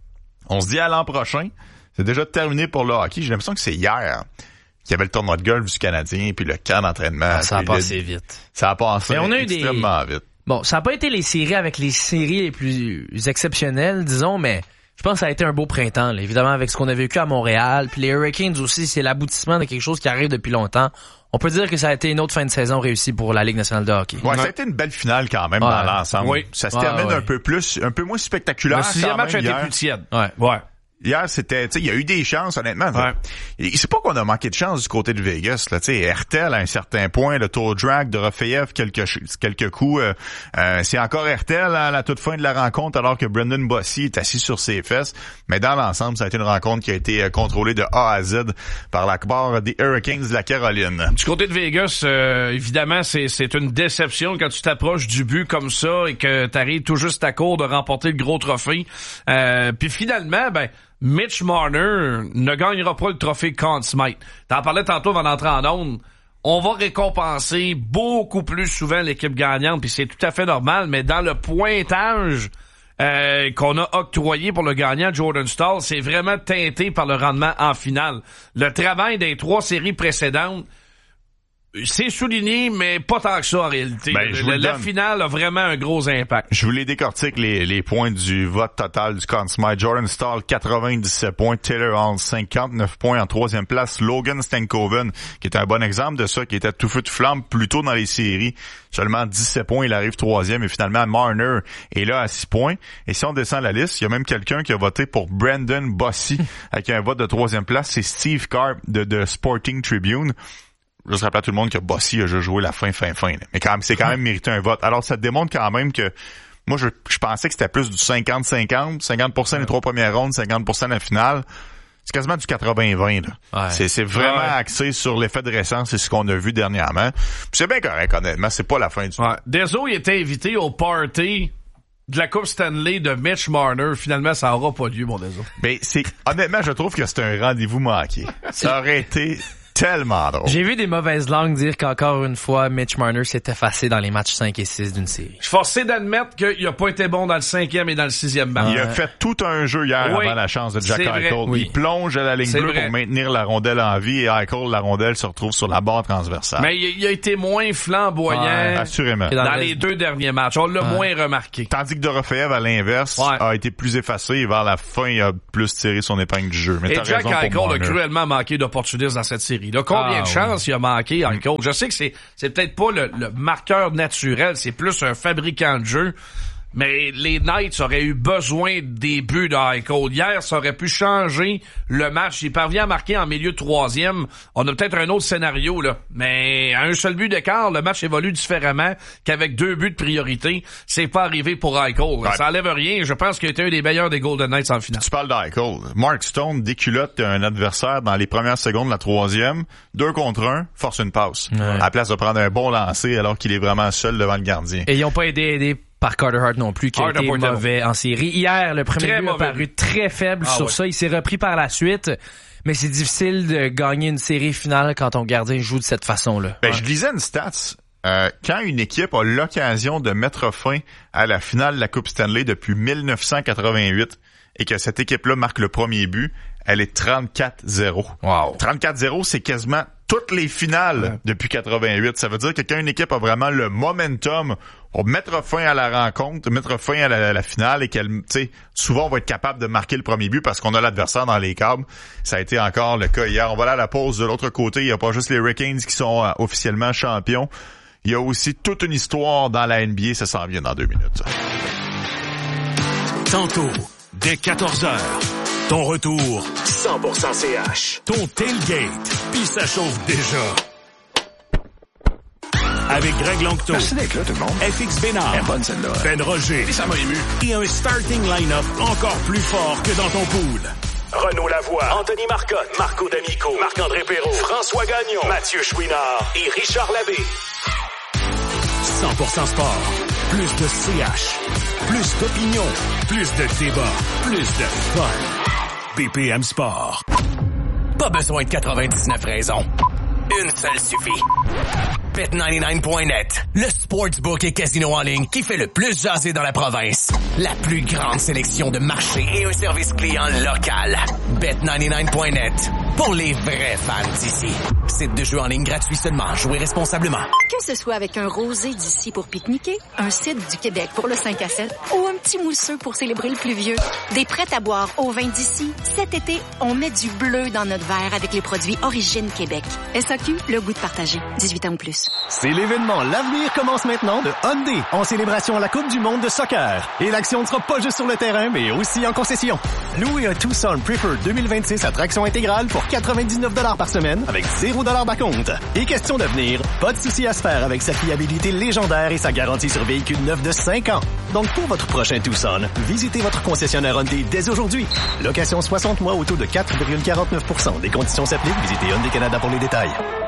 à l'an prochain. C'est déjà terminé pour le hockey. J'ai l'impression que c'est hier qu'il y avait le tournoi de golf du Canadien puis le camp d'entraînement. Ça a passé vite. Ça a passé extrêmement vite. Bon, ça n'a pas été les séries avec les séries les plus exceptionnelles, disons, mais je pense que ça a été un beau printemps, là, évidemment, avec ce qu'on a vécu à Montréal. Puis les Hurricanes aussi, c'est l'aboutissement de quelque chose qui arrive depuis longtemps. On peut dire que ça a été une autre fin de saison réussie pour la Ligue nationale de hockey. Ouais, ça a été une belle finale quand même dans l'ensemble. Oui. Ça se termine un peu moins spectaculaire. Le sixième match a été plus tiède. Ouais. Hier, c'était, tu sais, il y a eu des chances, honnêtement. Et c'est pas qu'on a manqué de chance du côté de Vegas, là, tu sais, Hertel à un certain point, le tour drag de Rofeyev, quelques coups, c'est encore Hertel à la toute fin de la rencontre, alors que Brendan Bossy est assis sur ses fesses. Mais dans l'ensemble, ça a été une rencontre qui a été contrôlée de A à Z par la part des Hurricanes de la Caroline. Du côté de Vegas, évidemment, c'est une déception quand tu t'approches du but comme ça et que t'arrives tout juste à court de remporter le gros trophée. Puis finalement, Mitch Marner ne gagnera pas le trophée Conn Smythe. T'en parlais tantôt avant d'entrer en onde. On va récompenser beaucoup plus souvent l'équipe gagnante, puis c'est tout à fait normal, mais dans le pointage qu'on a octroyé pour le gagnant Jordan Staal, c'est vraiment teinté par le rendement en finale. Le travail des 3 séries précédentes, c'est souligné, mais pas tant que ça en réalité. La finale a vraiment un gros impact. Je vous les décortique les points du vote total du Conn Smythe. Jordan Staal, 97 points. Taylor Hall, 59 points. En 3e place, Logan Stankoven, qui est un bon exemple de ça, qui était tout feu de flamme plus tôt dans les séries. Seulement 17 points, il arrive 3e. Et finalement, Marner est là à 6 points. Et si on descend la liste, il y a même quelqu'un qui a voté pour Brendan Bossy avec un vote de 3e place. C'est Steve Carp de Sporting Tribune. Je rappeler à tout le monde que Bossy a joué la fin. Mais quand même, c'est quand même mérité un vote. Alors, ça démontre quand même que moi, je pensais que c'était plus du 50-50. 50% les 3 premières rondes, 50% la finale. C'est quasiment du 80-20, là. Ouais. C'est vraiment axé sur l'effet de récent. C'est ce qu'on a vu dernièrement. Puis c'est bien correct, honnêtement. C'est pas la fin du temps. Deso, il était invité au party de la Coupe Stanley de Mitch Marner. Finalement, ça aura pas lieu, mon Deso. Mais honnêtement, je trouve que c'est un rendez-vous manqué. Ça aurait été tellement drôle. J'ai vu des mauvaises langues dire qu'encore une fois, Mitch Marner s'est effacé dans les matchs 5 et 6 d'une série. Je suis forcé d'admettre qu'il a pas été bon dans le 5e et dans le 6e match. Il a fait tout un jeu hier avant la chance de Jack Eichel. Il plonge à la ligne bleue pour maintenir la rondelle en vie et Eichel, la rondelle se retrouve sur la barre transversale. Mais il a été moins flamboyant assurément. Dans les 2 derniers matchs. On l'a moins remarqué. Tandis que Dorofeev, à l'inverse, a été plus effacé et vers la fin, il a plus tiré son épingle du jeu. Mais et Jack Eichel a cruellement manqué d'opportunistes dans cette série. Là, combien de chances il a manqué, Eichel? Je sais que c'est peut-être pas le marqueur naturel, c'est plus un fabricant de jeu. Mais les Knights auraient eu besoin des buts de Eichel. Hier, ça aurait pu changer le match. Il parvient à marquer en milieu de 3e. On a peut-être un autre scénario, là. Mais à un seul but d'écart, le match évolue différemment qu'avec 2 buts de priorité. C'est pas arrivé pour Eichel. Ouais. Ça enlève rien. Je pense qu'il a été un des meilleurs des Golden Knights en finale. Tu parles d'Eichel. Mark Stone déculotte un adversaire dans les premières secondes de la 3e. 2 contre 1, force une passe. À la place de prendre un bon lancer alors qu'il est vraiment seul devant le gardien. Et ils ont pas aidé par Carter Hart non plus, qui a été mauvais en série. Hier, le premier but a paru très faible sur ça. Il s'est repris par la suite. Mais c'est difficile de gagner une série finale quand ton gardien joue de cette façon-là. Je lisais une stats. Quand une équipe a l'occasion de mettre fin à la finale de la Coupe Stanley depuis 1988 et que cette équipe-là marque le premier but, elle est 34-0. Wow. 34-0, c'est quasiment toutes les finales depuis 88. Ça veut dire que quand une équipe a vraiment le momentum pour mettre fin à la rencontre, mettre fin à la finale et qu'elle, tu sais, souvent on va être capable de marquer le premier but parce qu'on a l'adversaire dans les câbles. Ça a été encore le cas hier. On va aller à la pause. De l'autre côté, il n'y a pas juste les Hurricanes qui sont officiellement champions. Il y a aussi toute une histoire dans la NBA. Ça s'en vient dans 2 minutes. Tantôt, dès 14h. Ton retour, 100% CH. Ton tailgate, puis ça chauffe déjà. Avec Greg Longto. Merci d'être là, tout le monde. FX Bénard. Bonne celle-là. Ben Roger. Et ça m'a ému. Et un starting line-up encore plus fort que dans ton pool. Renaud Lavoie, Anthony Marcotte, Marco D'Amico, Marc-André Perrault, François Gagnon, Mathieu Chouinard et Richard Labbé. 100% sport. Plus de CH. Plus d'opinion. Plus de débat. Plus de fun. BPM Sport. Pas besoin de 99 raisons. Une seule suffit. Bet99.net, le sportsbook et casino en ligne qui fait le plus jaser dans la province. La plus grande sélection de marchés et un service client local. Bet99.net, pour les vrais fans d'ici. Site de jeu en ligne gratuit seulement. Jouez responsablement. Que ce soit avec un rosé d'ici pour pique-niquer, un cidre du Québec pour le 5 à 7 ou un petit mousseux pour célébrer le plus vieux, des prêts à boire au vin d'ici, cet été, on met du bleu dans notre verre avec les produits Origine Québec. SAQ, le goût de partager. 18 ans ou plus. C'est l'événement L'avenir commence maintenant de Hyundai en célébration à la Coupe du monde de soccer. Et l'action ne sera pas juste sur le terrain, mais aussi en concession. Louez un Tucson Preferred 2026 à traction intégrale pour 99$ par semaine avec 0$ d'acompte. Et question d'avenir, pas de souci à se faire avec sa fiabilité légendaire et sa garantie sur véhicule neuf de 5 ans. Donc pour votre prochain Tucson, visitez votre concessionnaire Hyundai dès aujourd'hui. Location 60 mois au taux de 4,49%. Des conditions s'appliquent. Visitez Hyundai Canada pour les détails.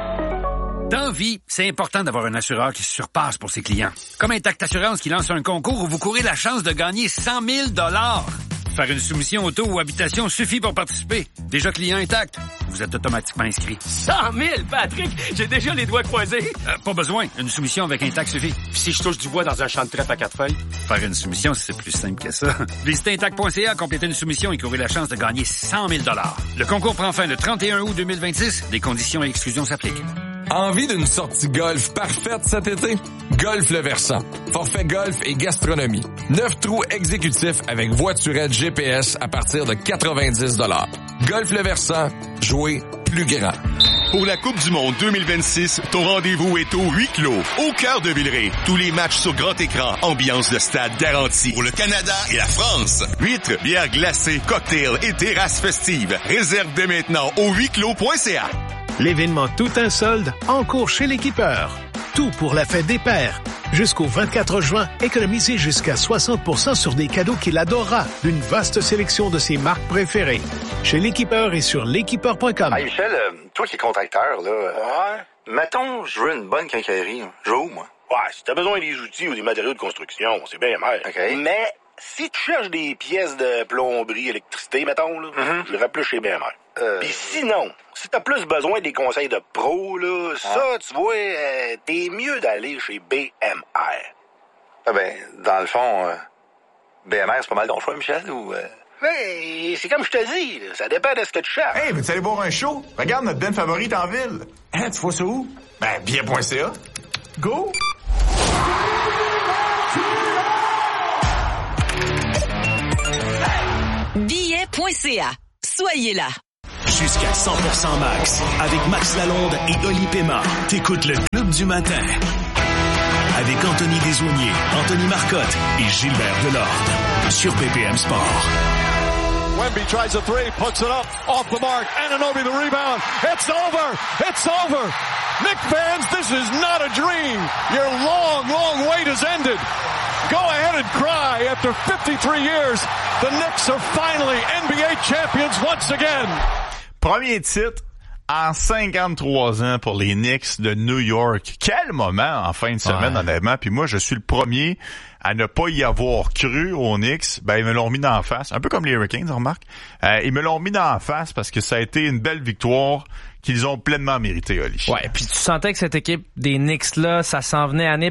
Dans vie, c'est important d'avoir un assureur qui se surpasse pour ses clients. Comme Intact Assurance qui lance un concours où vous courez la chance de gagner 100 000 $. Faire une soumission auto ou habitation suffit pour participer. Déjà client Intact, vous êtes automatiquement inscrit. 100 000, Patrick! J'ai déjà les doigts croisés. Pas besoin. Une soumission avec Intact suffit. Puis si je touche du bois dans un champ de trèfle à 4 feuilles? Faire une soumission, c'est plus simple que ça. Visitez Intact.ca, complétez une soumission et courez la chance de gagner 100 000 $. Le concours prend fin le 31 août 2026. Des conditions et exclusions s'appliquent. Envie d'une sortie golf parfaite cet été? Golf Le Versant. Forfait golf et gastronomie. 9 trous exécutifs avec voiturette GPS à partir de 90 $. Golf Le Versant. Jouer plus grand. Pour la Coupe du monde 2026, ton rendez-vous est au huis clos, au cœur de Villeray. Tous les matchs sur grand écran, ambiance de stade garantie. Pour le Canada et la France. Huîtres, bières glacées, cocktails et terrasses festives. Réserve dès maintenant au huisclos.ca. L'événement Tout un solde en cours chez l'Équipeur. Tout pour la fête des pères. Jusqu'au 24 juin, économisez jusqu'à 60% sur des cadeaux qu'il adorera d'une vaste sélection de ses marques préférées. Chez l'Équipeur et sur l'équipeur.com. Hey Michel, toi qui es contracteur, là, mettons, je veux une bonne quincaillerie. Je veux où, moi? Ouais, si t'as besoin des outils ou des matériaux de construction, c'est bien mal. OK. Mais si tu cherches des pièces de plomberie, électricité, mettons, là, je irais plus chez BMR. Pis sinon, si t'as plus besoin des conseils de pro, là, ça, tu vois, t'es mieux d'aller chez BMR. Ah ben, dans le fond, BMR, c'est pas mal ton choix, Michel, ou... Hey, c'est comme je te dis, là, ça dépend de ce que tu cherches. Hey, veux-tu aller boire un show? Regarde notre band favorite en ville. Hein, tu vois ça où? Ben, bien.ca. Go! Billet.ca. Soyez là. Jusqu'à 100% Max, avec Max Lalonde et Oli Pema. T'écoutes le Club du matin. Avec Anthony Desaulniers, Anthony Marcotte et Gilbert Delorde. Sur BPM Sport. Wemby tries a three, puts it up, off the mark. Anunoby the rebound. It's over! It's over! Knicks fans, this is not a dream. Your long, long wait has ended. Go ahead and cry. After 53 years, the Knicks are finally NBA champions once again. Premier titre en 53 ans pour les Knicks de New York. Quel moment en fin de semaine, honnêtement. Puis moi, je suis le premier à ne pas y avoir cru aux Knicks. Ben, ils me l'ont mis d'en face. Un peu comme les Hurricanes, on remarque. Ils me l'ont mis d'en face parce que ça a été une belle victoire qu'ils ont pleinement méritée, Oli. Ouais, puis tu sentais que cette équipe des Knicks-là, ça s'en venait année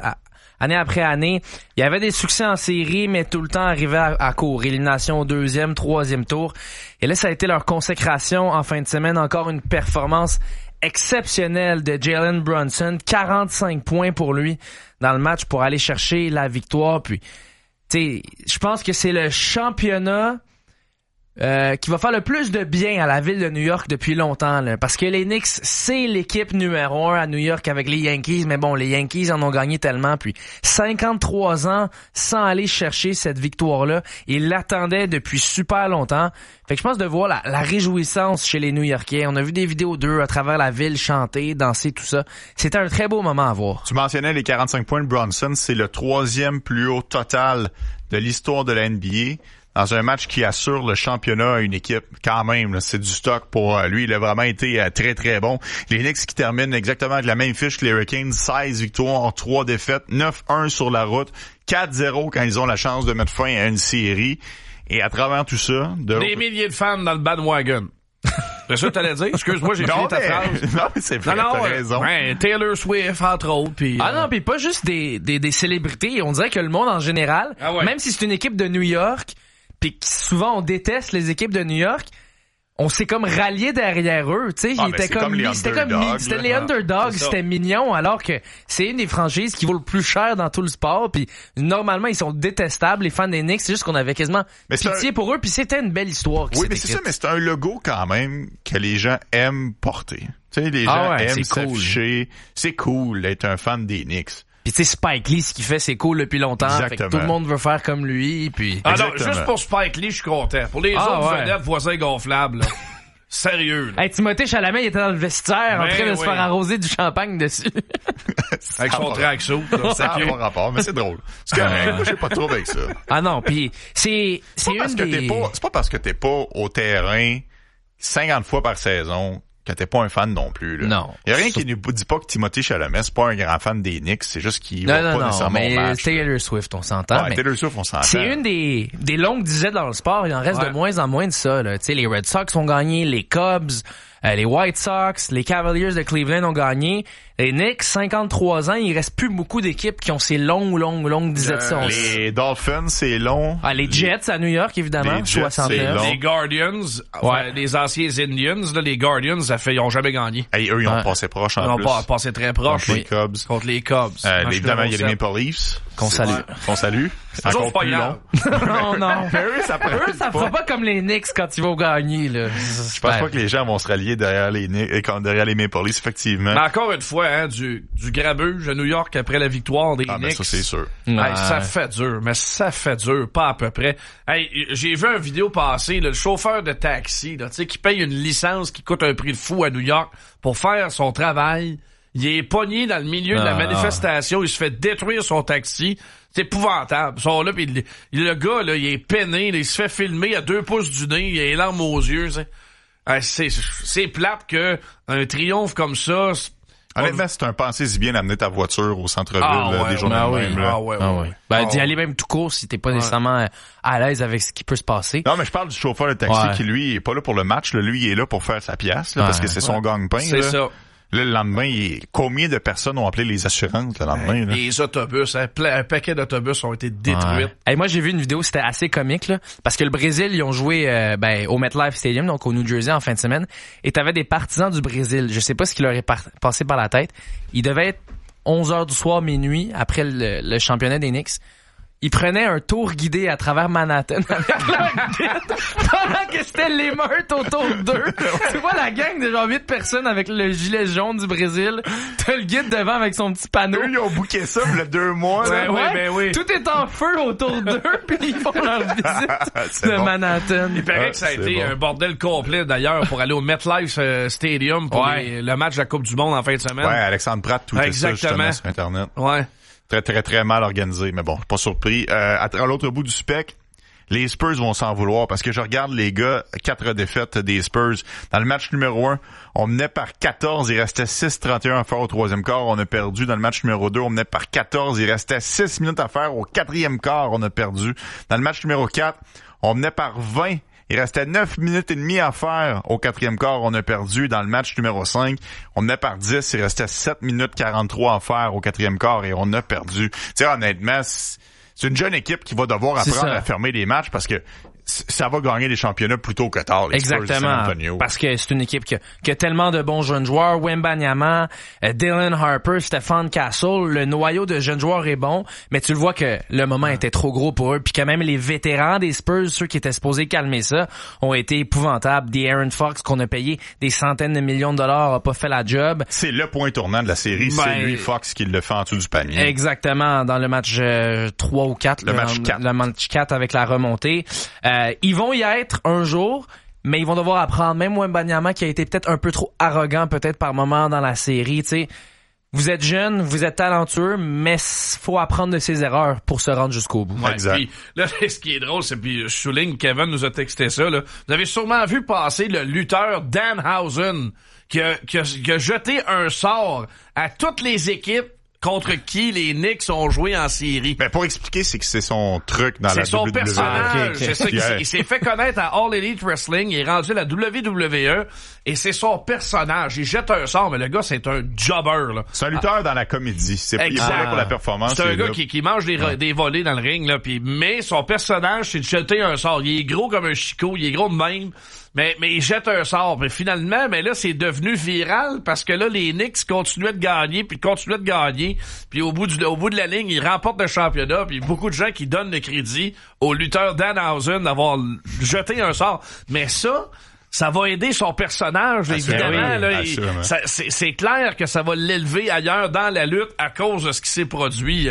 après année. Il y avait des succès en série, mais tout le temps arrivait à court. Élimination au 2e, 3e tour. Et là, ça a été leur consécration en fin de semaine. Encore une performance exceptionnelle de Jalen Brunson. 45 points pour lui dans le match pour aller chercher la victoire. Puis, tu sais, je pense que c'est le championnat qui va faire le plus de bien à la ville de New York depuis longtemps, là, parce que les Knicks, c'est l'équipe numéro 1 à New York avec les Yankees, mais bon, les Yankees en ont gagné tellement, puis 53 ans sans aller chercher cette victoire-là, ils l'attendaient depuis super longtemps. Fait que je pense de voir la réjouissance chez les New-Yorkais. On a vu des vidéos d'eux à travers la ville chanter, danser, tout ça. C'était un très beau moment à voir. Tu mentionnais les 45 points de Brunson, c'est le 3e plus haut total de l'histoire de la NBA. Dans un match qui assure le championnat à une équipe, quand même, là, c'est du stock pour lui. Il a vraiment été très, très bon. Les Knicks qui terminent exactement avec la même fiche que les Hurricanes, 16 victoires, 3 défaites, 9-1 sur la route, 4-0 quand ils ont la chance de mettre fin à une série. Et à travers tout ça... Des milliers de fans dans le bandwagon. C'est ça que t'allais dire? Excuse-moi, j'ai fini ta phrase. Non, mais c'est vrai, t'as raison. Ouais, Taylor Swift, entre autres. Puis, non, puis pas juste des célébrités. On dirait que le monde en général, même si c'est une équipe de New York... Puis souvent on déteste les équipes de New York, on s'est comme rallié derrière eux, tu sais, c'était les underdogs, c'était mignon, alors que c'est une des franchises qui vaut le plus cher dans tout le sport, puis normalement ils sont détestables, les fans des Knicks, c'est juste qu'on avait quasiment pitié pour eux, puis c'était une belle histoire. Oui, mais c'est ça, mais c'est un logo quand même que les gens aiment porter. Tu sais, les gens aiment s'afficher, c'est cool d'être un fan des Knicks. Puis tu sais, Spike Lee, ce qu'il fait, c'est cool depuis longtemps. Fait que tout le monde veut faire comme lui. Puis non, juste pour Spike Lee, je suis content. Pour les autres vedettes, voisins gonflables, là. Sérieux. Là. Hey, Timothée Chalamet, il était dans le vestiaire en train de se faire arroser du champagne dessus. Avec son tracksuit. Ça n'a pas rapport, mais c'est drôle. C'est correct. Moi, j'ai pas de trouble avec ça. Ah non, puis c'est une des... C'est pas parce que t'es pas au terrain 50 fois par saison que t'es pas un fan non plus, là. Non. Il y a rien qui nous dit pas que Timothée Chalamet, c'est pas un grand fan des Knicks, c'est juste qu'il va pas nécessairement au match. Taylor Swift, on s'entend. Ouais, Taylor Swift, on s'entend. C'est une des longues dizaines dans le sport, il en reste de moins en moins de ça, là. Tu sais, les Red Sox ont gagné, les Cubs, les White Sox, les Cavaliers de Cleveland ont gagné. Les Knicks, 53 ans, il reste plus beaucoup d'équipes qui ont ces longues dizaines. Les Dolphins, c'est long. Ah, les Jets à New York, évidemment, les Jets, 69. Les Guardians, les anciens Indians, là, les Guardians, ils ont jamais gagné. Hey, eux, ils ont passé proche en plus. Ils ont passé très proche. Contre les Cubs. Contre les Cubs. Évidemment, il y a les Maple Leafs. Qu'on salue. C'est encore plus long. Non. Eux, ça fera pas comme les Knicks quand ils vont gagner, là. Je pense pas que les gens vont se rallier derrière les Maple Leafs, effectivement. Mais encore une fois, du grabuge à New York après la victoire des Knicks. Mais ça, c'est sûr. Hey, ça fait dur, pas à peu près. Hey, j'ai vu une vidéo passer, le chauffeur de taxi, là, tu sais, qui paye une licence qui coûte un prix de fou à New York pour faire son travail. Il est pogné dans le milieu de la manifestation, il se fait détruire son taxi. C'est épouvantable. Ils sont là, pis le gars, là, il est peiné, là, il se fait filmer à 2 pouces du nez, il a les larmes aux yeux. C'est plate que un triomphe comme ça, Honnêtement, c'est un pensée si bien d'amener ta voiture au centre-ville des journées de même. Ben, d'y aller même tout court si t'es pas nécessairement à l'aise avec ce qui peut se passer. Non, mais je parle du chauffeur de taxi qui, lui, est pas là pour le match. Là. Lui, il est là pour faire sa pièce, là, parce que c'est son gagne-pain. C'est ça. Là, le lendemain, combien de personnes ont appelé les assurances le lendemain? Là? Les autobus, un paquet d'autobus ont été détruits. Hey, moi, j'ai vu une vidéo, c'était assez comique, là, parce que le Brésil, ils ont joué au MetLife Stadium, donc au New Jersey, en fin de semaine, et t'avais des partisans du Brésil. Je sais pas ce qui leur est passé par la tête. Il devait être 11h du soir, minuit, après le championnat des Knicks. Ils prenaient un tour guidé à travers Manhattan avec leur guide pendant que c'était l'émeute autour d'eux. Tu vois la gang de genre 8 personnes avec le gilet jaune du Brésil. T'as le guide devant avec son petit panneau. Eux, ils ont booké ça il y a 2 mois. Oui. Tout est en feu autour d'eux puis ils font leur visite de Manhattan. Il paraît que ça a été un bordel complet d'ailleurs pour aller au MetLife Stadium pour le match de la Coupe du Monde en fin de semaine. Ouais, Alexandre Pratt, tout ça justement sur Internet. Ouais. Très, très, très mal organisé, mais bon, pas surpris. À l'autre bout du spectre, les Spurs vont s'en vouloir parce que je regarde les gars, 4 défaites des Spurs. Dans le match numéro 1, on menait par 14, il restait 6-31 à faire au 3e quart, on a perdu. Dans le match numéro 2, on menait par 14, il restait 6 minutes à faire au 4e quart, on a perdu. Dans le match numéro 4, on menait par 20. Il restait 9 minutes et demie à faire au 4e quart. On a perdu. Dans le match numéro 5, on menait par 10. Il restait 7 minutes 43 à faire au 4e quart et on a perdu. Tu sais, honnêtement, c'est une jeune équipe qui va devoir apprendre à fermer les matchs parce que ça va gagner des championnats plus tôt que tard. Les Spurs de San Antonio. Parce que c'est une équipe qui a tellement de bons jeunes joueurs. Wembanyama, Dylan Harper, Stephon Castle. Le noyau de jeunes joueurs est bon, mais tu le vois que le moment était trop gros pour eux. Puis quand même, les vétérans des Spurs, ceux qui étaient supposés calmer ça, ont été épouvantables. Des Aaron Fox qu'on a payé des centaines de millions de dollars a pas fait la job. C'est le point tournant de la série. C'est lui, Fox, qui le fait en dessous du panier. Exactement. Dans le match 3 ou 4. Le match 4 avec la remontée. Ils vont y être un jour, mais ils vont devoir apprendre. Même Wembanyama qui a été peut-être un peu trop arrogant peut-être par moment dans la série, tu sais. Vous êtes jeune, vous êtes talentueux, mais faut apprendre de ses erreurs pour se rendre jusqu'au bout. Ouais, exact. Puis, là, ce qui est drôle, c'est puis je souligne, Kevin nous a texté ça, là. Vous avez sûrement vu passer le lutteur Danhausen qui a jeté un sort à toutes les équipes contre qui les Knicks ont joué en série. Mais pour expliquer, c'est que c'est son truc dans la WWE. C'est son personnage. C'est ça. Il s'est fait connaître à All Elite Wrestling. Il est rendu à la WWE. Et c'est son personnage. Il jette un sort, mais le gars, c'est un jobber, là. C'est un lutteur dans la comédie. Il est pas là pour la performance. C'est un gars qui mange des volets dans le ring, là. Mais son personnage, c'est de jeter un sort. Il est gros comme un chicot. Il est gros de même. Mais il jette un sort. Mais finalement, là, c'est devenu viral parce que là, les Knicks continuaient de gagner, puis au bout de la ligne, ils remportent le championnat, puis beaucoup de gens qui donnent le crédit au lutteur Danhausen d'avoir jeté un sort. Mais ça va aider son personnage, évidemment. Là, c'est clair que ça va l'élever ailleurs dans la lutte à cause de ce qui s'est produit.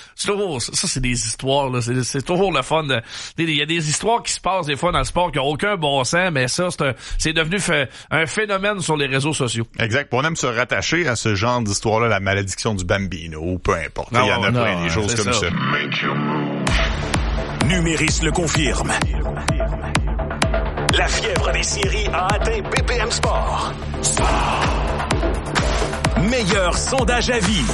Ça, c'est des histoires. Là. C'est toujours le fun. Il y a des histoires qui se passent des fois dans le sport qui n'ont aucun bon sens, mais ça, c'est devenu un phénomène sur les réseaux sociaux. Exact. On aime se rattacher à ce genre d'histoire-là, la malédiction du Bambino, ou peu importe. Il y en a plein des choses comme ça. Numéris le confirme. La fièvre des séries a atteint BPM Sport. Meilleur sondage à vie.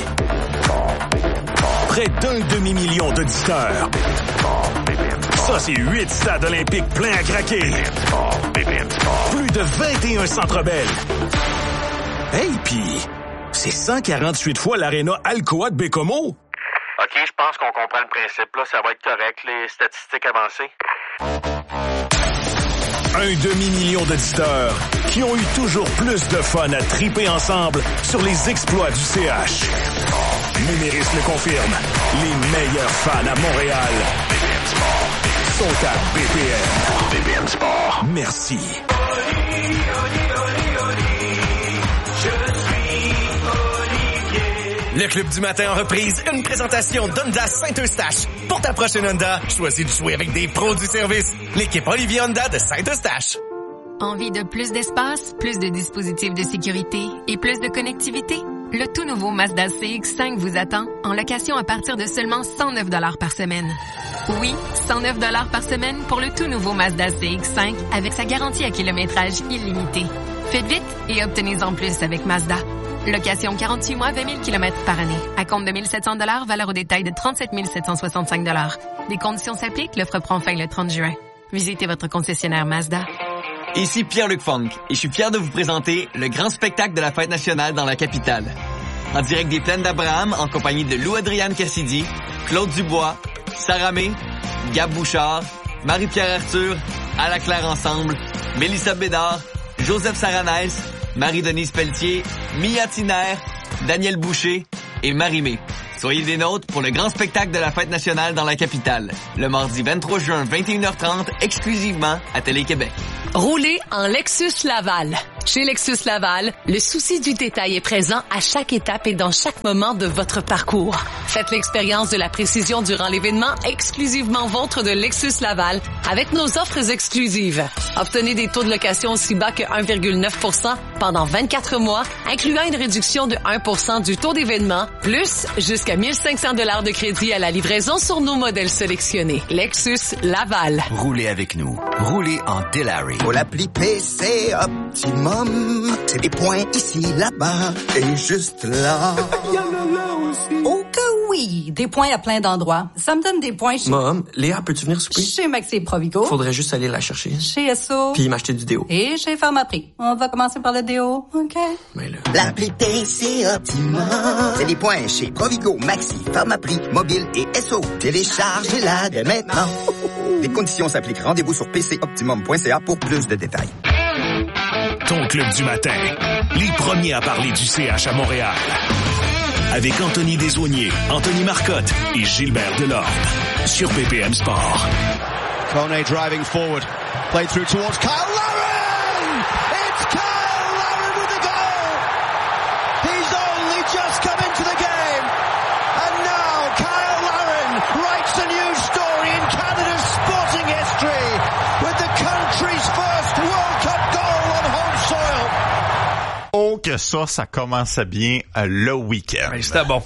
Près d'1 demi-million d'auditeurs. Ça, c'est 8 stades olympiques pleins à craquer. Plus de 21 centres belles. Hey, pis c'est 148 fois l'aréna Alcoa de Bécomo. OK, je pense qu'on comprend le principe. Là, ça va être correct, les statistiques avancées. 1 demi-million d'auditeurs qui ont eu toujours plus de fun à triper ensemble sur les exploits du CH. Numéris le confirme. Les meilleurs fans à Montréal sont à BPM. BPM Sport. Merci. Le Club du matin en reprise, une présentation d'Honda Saint-Eustache. Pour ta prochaine Honda, choisis de jouer avec des pros du service. L'équipe Olivier Honda de Saint-Eustache. Envie de plus d'espace, plus de dispositifs de sécurité et plus de connectivité? Le tout nouveau Mazda CX-5 vous attend en location à partir de seulement 109 $ par semaine. Oui, 109 $ par semaine pour le tout nouveau Mazda CX-5 avec sa garantie à kilométrage illimité. Faites vite et obtenez-en plus avec Mazda. Location 48 mois, 20 000 km par année. À compte de 1 700 $, valeur au détail de 37 765 $. Des conditions s'appliquent, l'offre prend fin le 30 juin. Visitez votre concessionnaire Mazda. Ici Pierre-Luc Funk et je suis fier de vous présenter le grand spectacle de la fête nationale dans la capitale. En direct des Plaines d'Abraham, en compagnie de Lou-Adrienne Cassidy, Claude Dubois, Sarah May, Gab Bouchard, Marie-Pierre Arthur, Ala Claire Ensemble, Mélissa Bédard, Joseph Saranès, Marie-Denise Pelletier, Mia Tiner, Daniel Boucher et Marie-Mé. Soyez des nôtres pour le grand spectacle de la fête nationale dans la capitale, le mardi 23 juin, 21h30, exclusivement à Télé-Québec. Roulez en Lexus Laval. Chez Lexus Laval, le souci du détail est présent à chaque étape et dans chaque moment de votre parcours. Faites l'expérience de la précision durant l'événement exclusivement vôtre de Lexus Laval avec nos offres exclusives. Obtenez des taux de location aussi bas que 1,9% pendant 24 mois, incluant une réduction de 1% du taux d'événement, plus jusqu'à 1 500 $ de crédit à la livraison sur nos modèles sélectionnés. Lexus Laval. Roulez avec nous. Roulez en Delary. Pour l'appli PC Optimum, c'est des points ici, là-bas et juste là. Oh que oui! Des points à plein d'endroits. Ça me donne des points chez... Mom, Léa, peux-tu venir souper? Chez Maxi Provigo. Faudrait juste aller la chercher. Chez Esso. Puis m'acheter du déo. Et chez Pharmaprix. On va commencer par le déo, OK? Mais là... L'appli PC Optimum, c'est des points chez Provigo, Maxi, Pharmaprix, Mobile et Esso. Téléchargez-la dès maintenant. Les conditions s'appliquent. Rendez-vous sur pcoptimum.ca pour plus de détails. Ton club du matin. Les premiers à parler du CH à Montréal. Avec Anthony Desaulniers, Anthony Marcotte et Gilbert Delorme. Sur BPM Sport. Kone driving forward. Played through towards Kyle Larin! It's Kyle Larin with the goal! He's only just come into the game. And now Kyle Larin writes a new story in Canada's sporting history with the country's first World Cup goal on home soil. Oh que ça commençait bien le week-end. Ben, c'était bon.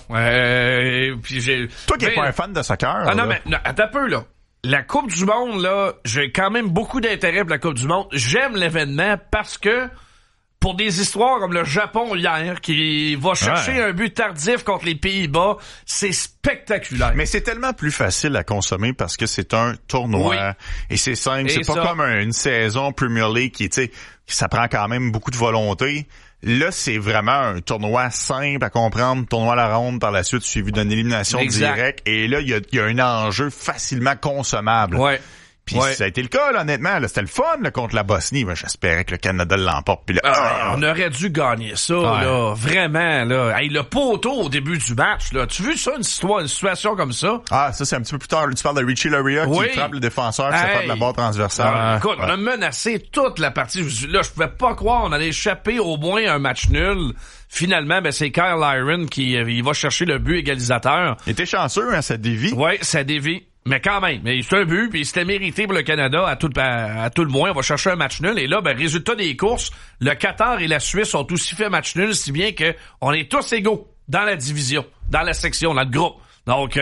Puis Toi qui n'es pas un fan de soccer. Ah non, mais attends un peu, là. La Coupe du Monde, là, j'ai quand même beaucoup d'intérêt pour la Coupe du Monde. J'aime l'événement parce que pour des histoires comme le Japon hier, qui va chercher un but tardif contre les Pays-Bas, c'est spectaculaire. Mais c'est tellement plus facile à consommer parce que c'est un tournoi. Oui. Et c'est simple. C'est pas comme une saison Premier League qui, tu sais, ça prend quand même beaucoup de volonté. Là, c'est vraiment un tournoi simple à comprendre, tournoi à la ronde par la suite suivi d'une élimination directe. Et là, il y a un enjeu facilement consommable. Ouais. Puis ça a été le cas, là, honnêtement. Là, c'était le fun là, contre la Bosnie. Ben, j'espérais que le Canada l'emporte. Puis là, on aurait dû gagner ça, là. Vraiment, là. Hey, le poteau au début du match, là. Tu as vu ça, une situation comme ça? Ah, ça, c'est un petit peu plus tard. Tu parles de Richie Laryea qui frappe le défenseur qui s'est fait de la barre transversale. Écoute, on a menacé toute la partie. Là, je pouvais pas croire. On allait échapper au moins un match nul. Finalement, ben, c'est Kyle Larin qui il va chercher le but égalisateur. Il était chanceux, hein, ça dévie. Oui, ça dévie. Mais quand même, c'est un but, puis c'était mérité pour le Canada à tout le moins. On va chercher un match nul. Et là, ben, résultat des courses, le Qatar et la Suisse ont aussi fait match nul, si bien que on est tous égaux dans la division, dans la section, dans le groupe. Donc,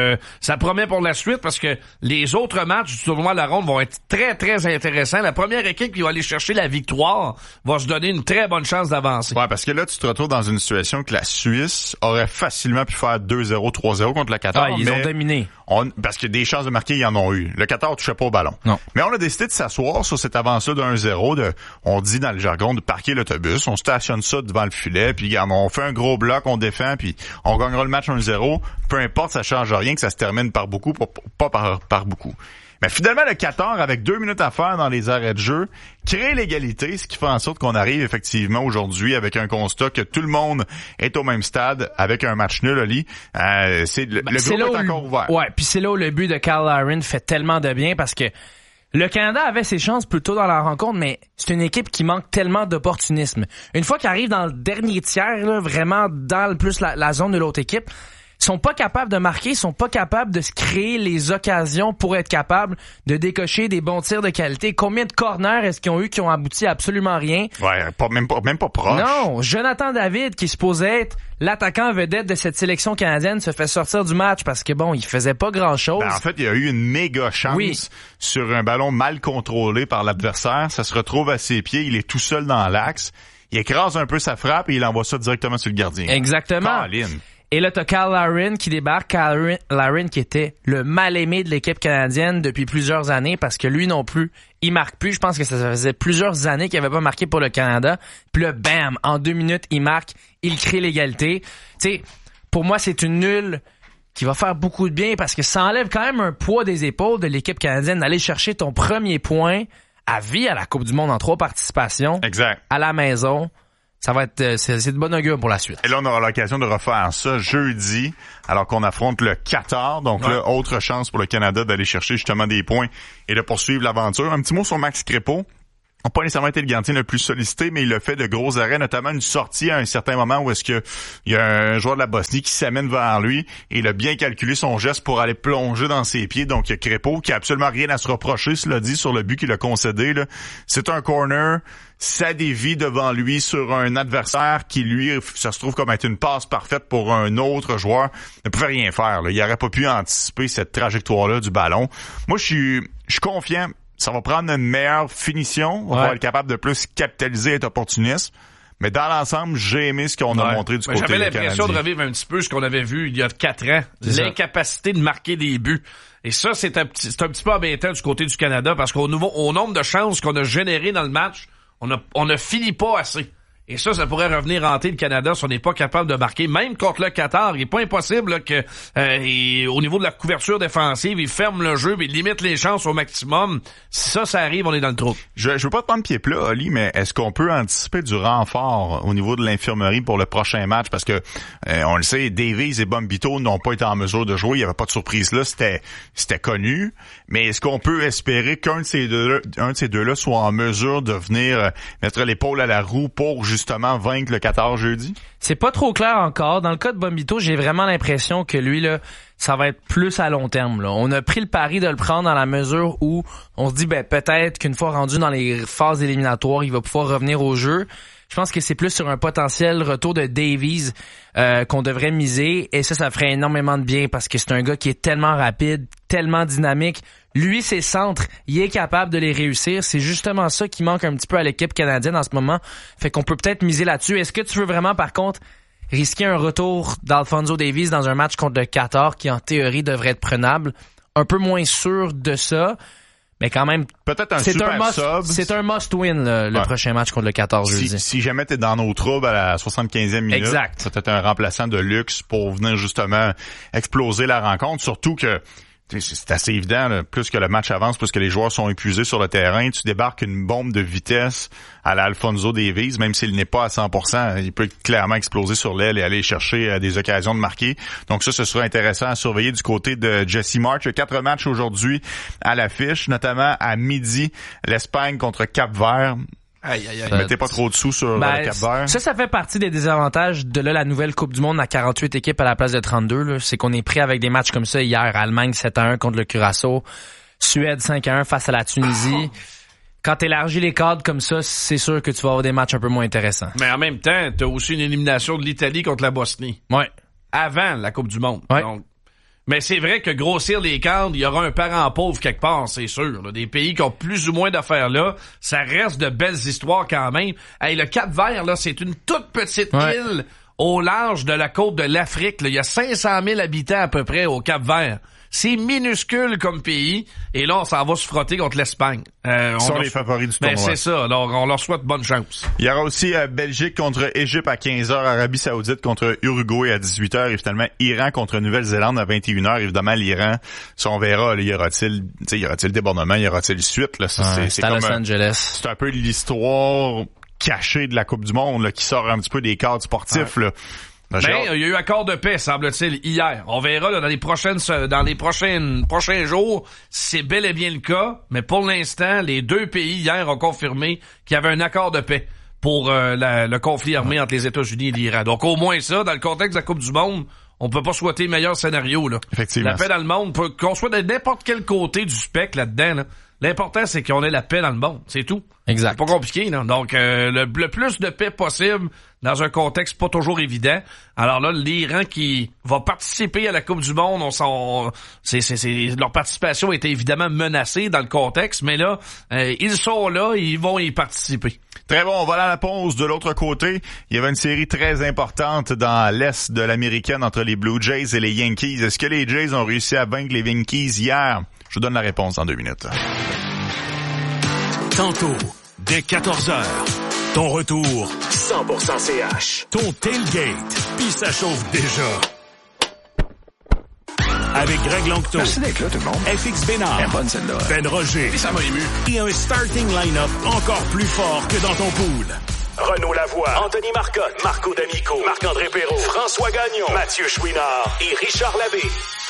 ça promet pour la suite parce que les autres matchs du tournoi de la ronde vont être très, très intéressants. La première équipe qui va aller chercher la victoire va se donner une très bonne chance d'avancer. Ouais, parce que là, tu te retrouves dans une situation que la Suisse aurait facilement pu faire 2-0, 3-0 contre le Qatar. Ah, ils ont dominé. Parce que des chances de marquer, ils en ont eu. Le Qatar touchait pas au ballon. Non. Mais on a décidé de s'asseoir sur cette avance-là de 1-0, on dit dans le jargon de parquer l'autobus, on stationne ça devant le filet, puis on fait un gros bloc, on défend, puis on gagnera le match 1-0. Peu importe, ça change rien que ça se termine par beaucoup, pas par beaucoup. Mais finalement, le Qatar, avec 2 minutes à faire dans les arrêts de jeu, crée l'égalité, ce qui fait en sorte qu'on arrive effectivement aujourd'hui avec un constat que tout le monde est au même stade avec un match nul, Oli. Le groupe est encore ouvert. Ouais, puis c'est là où le but de Kyle Larin fait tellement de bien parce que le Canada avait ses chances plus tôt dans la rencontre, mais c'est une équipe qui manque tellement d'opportunisme. Une fois qu'ils arrivent dans le dernier tiers, là, vraiment dans plus la zone de l'autre équipe, ils sont pas capables de marquer, ils sont pas capables de se créer les occasions pour être capables de décocher des bons tirs de qualité. Combien de corners est-ce qu'ils ont eu qui ont abouti à absolument rien? Ouais, même pas proche. Non, Jonathan David, qui supposait être l'attaquant vedette de cette sélection canadienne, se fait sortir du match parce que bon, il faisait pas grand-chose. Ben, en fait, il y a eu une méga chance sur un ballon mal contrôlé par l'adversaire. Ça se retrouve à ses pieds, il est tout seul dans l'axe. il écrase un peu sa frappe et il envoie ça directement sur le gardien. Exactement. Colin. Et là, t'as Kyle Larin qui débarque. Kyle Larin qui était le mal-aimé de l'équipe canadienne depuis plusieurs années parce que lui non plus, il marque plus. Je pense que ça faisait plusieurs années qu'il avait pas marqué pour le Canada. Puis là, bam, en 2 minutes, il marque, il crée l'égalité. Tu sais, pour moi, c'est une nulle qui va faire beaucoup de bien parce que ça enlève quand même un poids des épaules de l'équipe canadienne d'aller chercher ton premier point à vie à la Coupe du Monde en 3 participations. Exact. À la maison. Ça va être, c'est de bonne augure pour la suite. Et là, on aura l'occasion de refaire ça jeudi, alors qu'on affronte le Qatar. Donc là, autre chance pour le Canada d'aller chercher justement des points et de poursuivre l'aventure. Un petit mot sur Max Crépeau. n'a pas nécessairement été le gardien le plus sollicité, mais il a fait de gros arrêts, notamment une sortie à un certain moment où est-ce que il y a un joueur de la Bosnie qui s'amène vers lui et il a bien calculé son geste pour aller plonger dans ses pieds. Donc, il y a Crépeau qui a absolument rien à se reprocher, cela dit, sur le but qu'il a concédé, là. C'est un corner, ça dévie devant lui sur un adversaire qui, lui, ça se trouve comme être une passe parfaite pour un autre joueur. Il ne pouvait rien faire, là. Il n'aurait pas pu anticiper cette trajectoire-là du ballon. Moi, je suis confiant. Ça va prendre une meilleure finition. On va être capable de plus capitaliser et être opportuniste. Mais dans l'ensemble, j'ai aimé ce qu'on a montré du côté canadien. J'avais l'impression de revivre un petit peu ce qu'on avait vu il y a 4 ans. L'incapacité de marquer des buts. Et ça, c'est un petit peu embêtant du côté du Canada parce qu'au nombre de chances qu'on a générées dans le match, on ne finit pas assez. Et ça pourrait revenir hanter le Canada si on n'est pas capable de marquer. Même contre le Qatar, il n'est pas impossible là, que au niveau de la couverture défensive, il ferme le jeu et il limite les chances au maximum. Si ça arrive, on est dans le trou. Je veux pas te prendre pied plat, Oli, mais est-ce qu'on peut anticiper du renfort au niveau de l'infirmerie pour le prochain match? Parce que on le sait, Davies et Bombito n'ont pas été en mesure de jouer. Il n'y avait pas de surprise là. C'était connu. Mais est-ce qu'on peut espérer qu'un de ces deux-là soit en mesure de venir mettre l'épaule à la roue pour justement vaincre le Qatar jeudi? C'est pas trop clair encore. Dans le cas de Bombito, j'ai vraiment l'impression que lui, là, ça va être plus à long terme, là. On a pris le pari de le prendre dans la mesure où on se dit, peut-être qu'une fois rendu dans les phases éliminatoires, il va pouvoir revenir au jeu. Je pense que c'est plus sur un potentiel retour de Davies qu'on devrait miser. Et ça ferait énormément de bien parce que c'est un gars qui est tellement rapide, tellement dynamique. Lui, ses centres, il est capable de les réussir. C'est justement ça qui manque un petit peu à l'équipe canadienne en ce moment. Fait qu'on peut peut-être miser là-dessus. Est-ce que tu veux vraiment, par contre, risquer un retour d'Alphonso Davies dans un match contre le Qatar qui, en théorie, devrait être prenable? Un peu moins sûr de ça. Mais quand même, peut-être un c'est un must-win le prochain match contre le 14 jeudi. Si jamais t'es dans nos troubles à la 75e minute, exact. C'est peut-être un remplaçant de luxe pour venir justement exploser la rencontre. Surtout que c'est assez évident, là, plus que le match avance, plus que les joueurs sont épuisés sur le terrain, tu débarques une bombe de vitesse à l'Alphonso Davies, même s'il n'est pas à 100%, il peut clairement exploser sur l'aile et aller chercher des occasions de marquer. Donc ça, ce sera intéressant à surveiller du côté de Jesse March. Il y a 4 matchs aujourd'hui à l'affiche, notamment à midi, l'Espagne contre Cap-Vert. Mettez pas trop de sous sur le Cap-Vert. Ça fait partie des désavantages de la nouvelle Coupe du Monde à 48 équipes à la place de 32. Là. C'est qu'on est pris avec des matchs comme ça hier. Allemagne 7-1 contre le Curaçao. Suède 5-1 face à la Tunisie. Quand t'élargis les cadres comme ça, c'est sûr que tu vas avoir des matchs un peu moins intéressants. Mais en même temps, t'as aussi une élimination de l'Italie contre la Bosnie. Ouais. Avant la Coupe du Monde. Ouais. Donc, mais c'est vrai que grossir les cadres, il y aura un parent pauvre quelque part, c'est sûr. Là. Des pays qui ont plus ou moins d'affaires là, ça reste de belles histoires quand même. Hey, le Cap-Vert, là, c'est une toute petite île au large de la côte de l'Afrique. Là. Il y a 500 000 habitants à peu près au Cap-Vert. C'est minuscule comme pays. Et là, on s'en va se frotter contre l'Espagne. Ils sont les favoris du tournoi. C'est ça. Alors, on leur souhaite bonne chance. Il y aura aussi Belgique contre Égypte à 15h, Arabie Saoudite contre Uruguay à 18h et finalement Iran contre Nouvelle-Zélande à 21h. Évidemment, l'Iran, si on verra, là, y aura-t-il débordement, y aura-t-il suite? Là, c'est à Los Angeles. C'est un peu l'histoire cachée de la Coupe du Monde là, qui sort un petit peu des cadres sportifs. Là. Ben, il y a eu accord de paix, semble-t-il, hier. On verra là, dans les prochains jours si c'est bel et bien le cas. Mais pour l'instant, les 2 pays hier ont confirmé qu'il y avait un accord de paix pour le conflit armé entre les États-Unis et l'Iran. Donc au moins ça, dans le contexte de la Coupe du Monde, on peut pas souhaiter meilleur scénario. Là. Effectivement. La paix dans le monde, qu'on soit de n'importe quel côté du spectre là-dedans, là, L'important, c'est qu'on ait la paix dans le monde. C'est tout. Exact. C'est pas compliqué, là. Donc, le plus de paix possible dans un contexte pas toujours évident. Alors là, l'Iran qui va participer à la Coupe du Monde, leur participation était évidemment menacée dans le contexte, mais là, ils sont là, ils vont y participer. Très bon, on va aller à la pause. De l'autre côté, il y avait une série très importante dans l'Est de l'Américaine entre les Blue Jays et les Yankees. Est-ce que les Jays ont réussi à vaincre les Yankees hier? Je vous donne la réponse dans 2 minutes. Tantôt, dès 14h, ton retour 100% CH. Ton tailgate, puis ça chauffe déjà. Avec Greg Longto. Merci d'être là, tout le monde. FX Bénard. Bonne celle-là. Ben Roger. Et ça m'a ému. Et un starting line-up encore plus fort que dans ton pool. Renaud Lavoie, Anthony Marcotte, Marco D'Amico, Marc-André Perrault, François Gagnon, Mathieu Chouinard et Richard Labbé.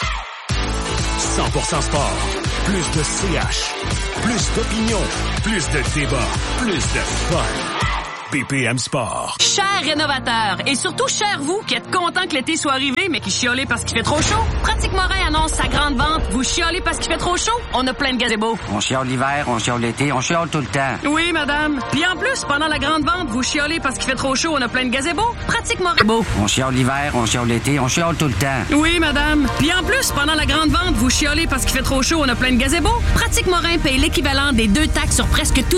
100% sport. Plus de CH. Plus d'opinion. Plus de débat. Plus de fun. BPM Sport. Chers rénovateurs, et surtout chers vous qui êtes contents que l'été soit arrivé, mais qui chiolez parce qu'il fait trop chaud, Pratique Morin annonce sa grande vente. Vous chiolez parce qu'il fait trop chaud? On a plein de gazebos. On chiole l'hiver, on chiole l'été, on chiole tout le temps. Oui, madame. Puis en plus, pendant la grande vente, vous chiolez parce qu'il fait trop chaud, on a plein de gazebos. Pratique Morin. On chiole l'hiver, on chiole l'été, on chiole tout le temps. Oui, madame. Puis en plus, pendant la grande vente, vous chiolez parce qu'il fait trop chaud, on a plein de gazebos. Pratique Morin paye l'équivalent des 2 taxes sur presque tout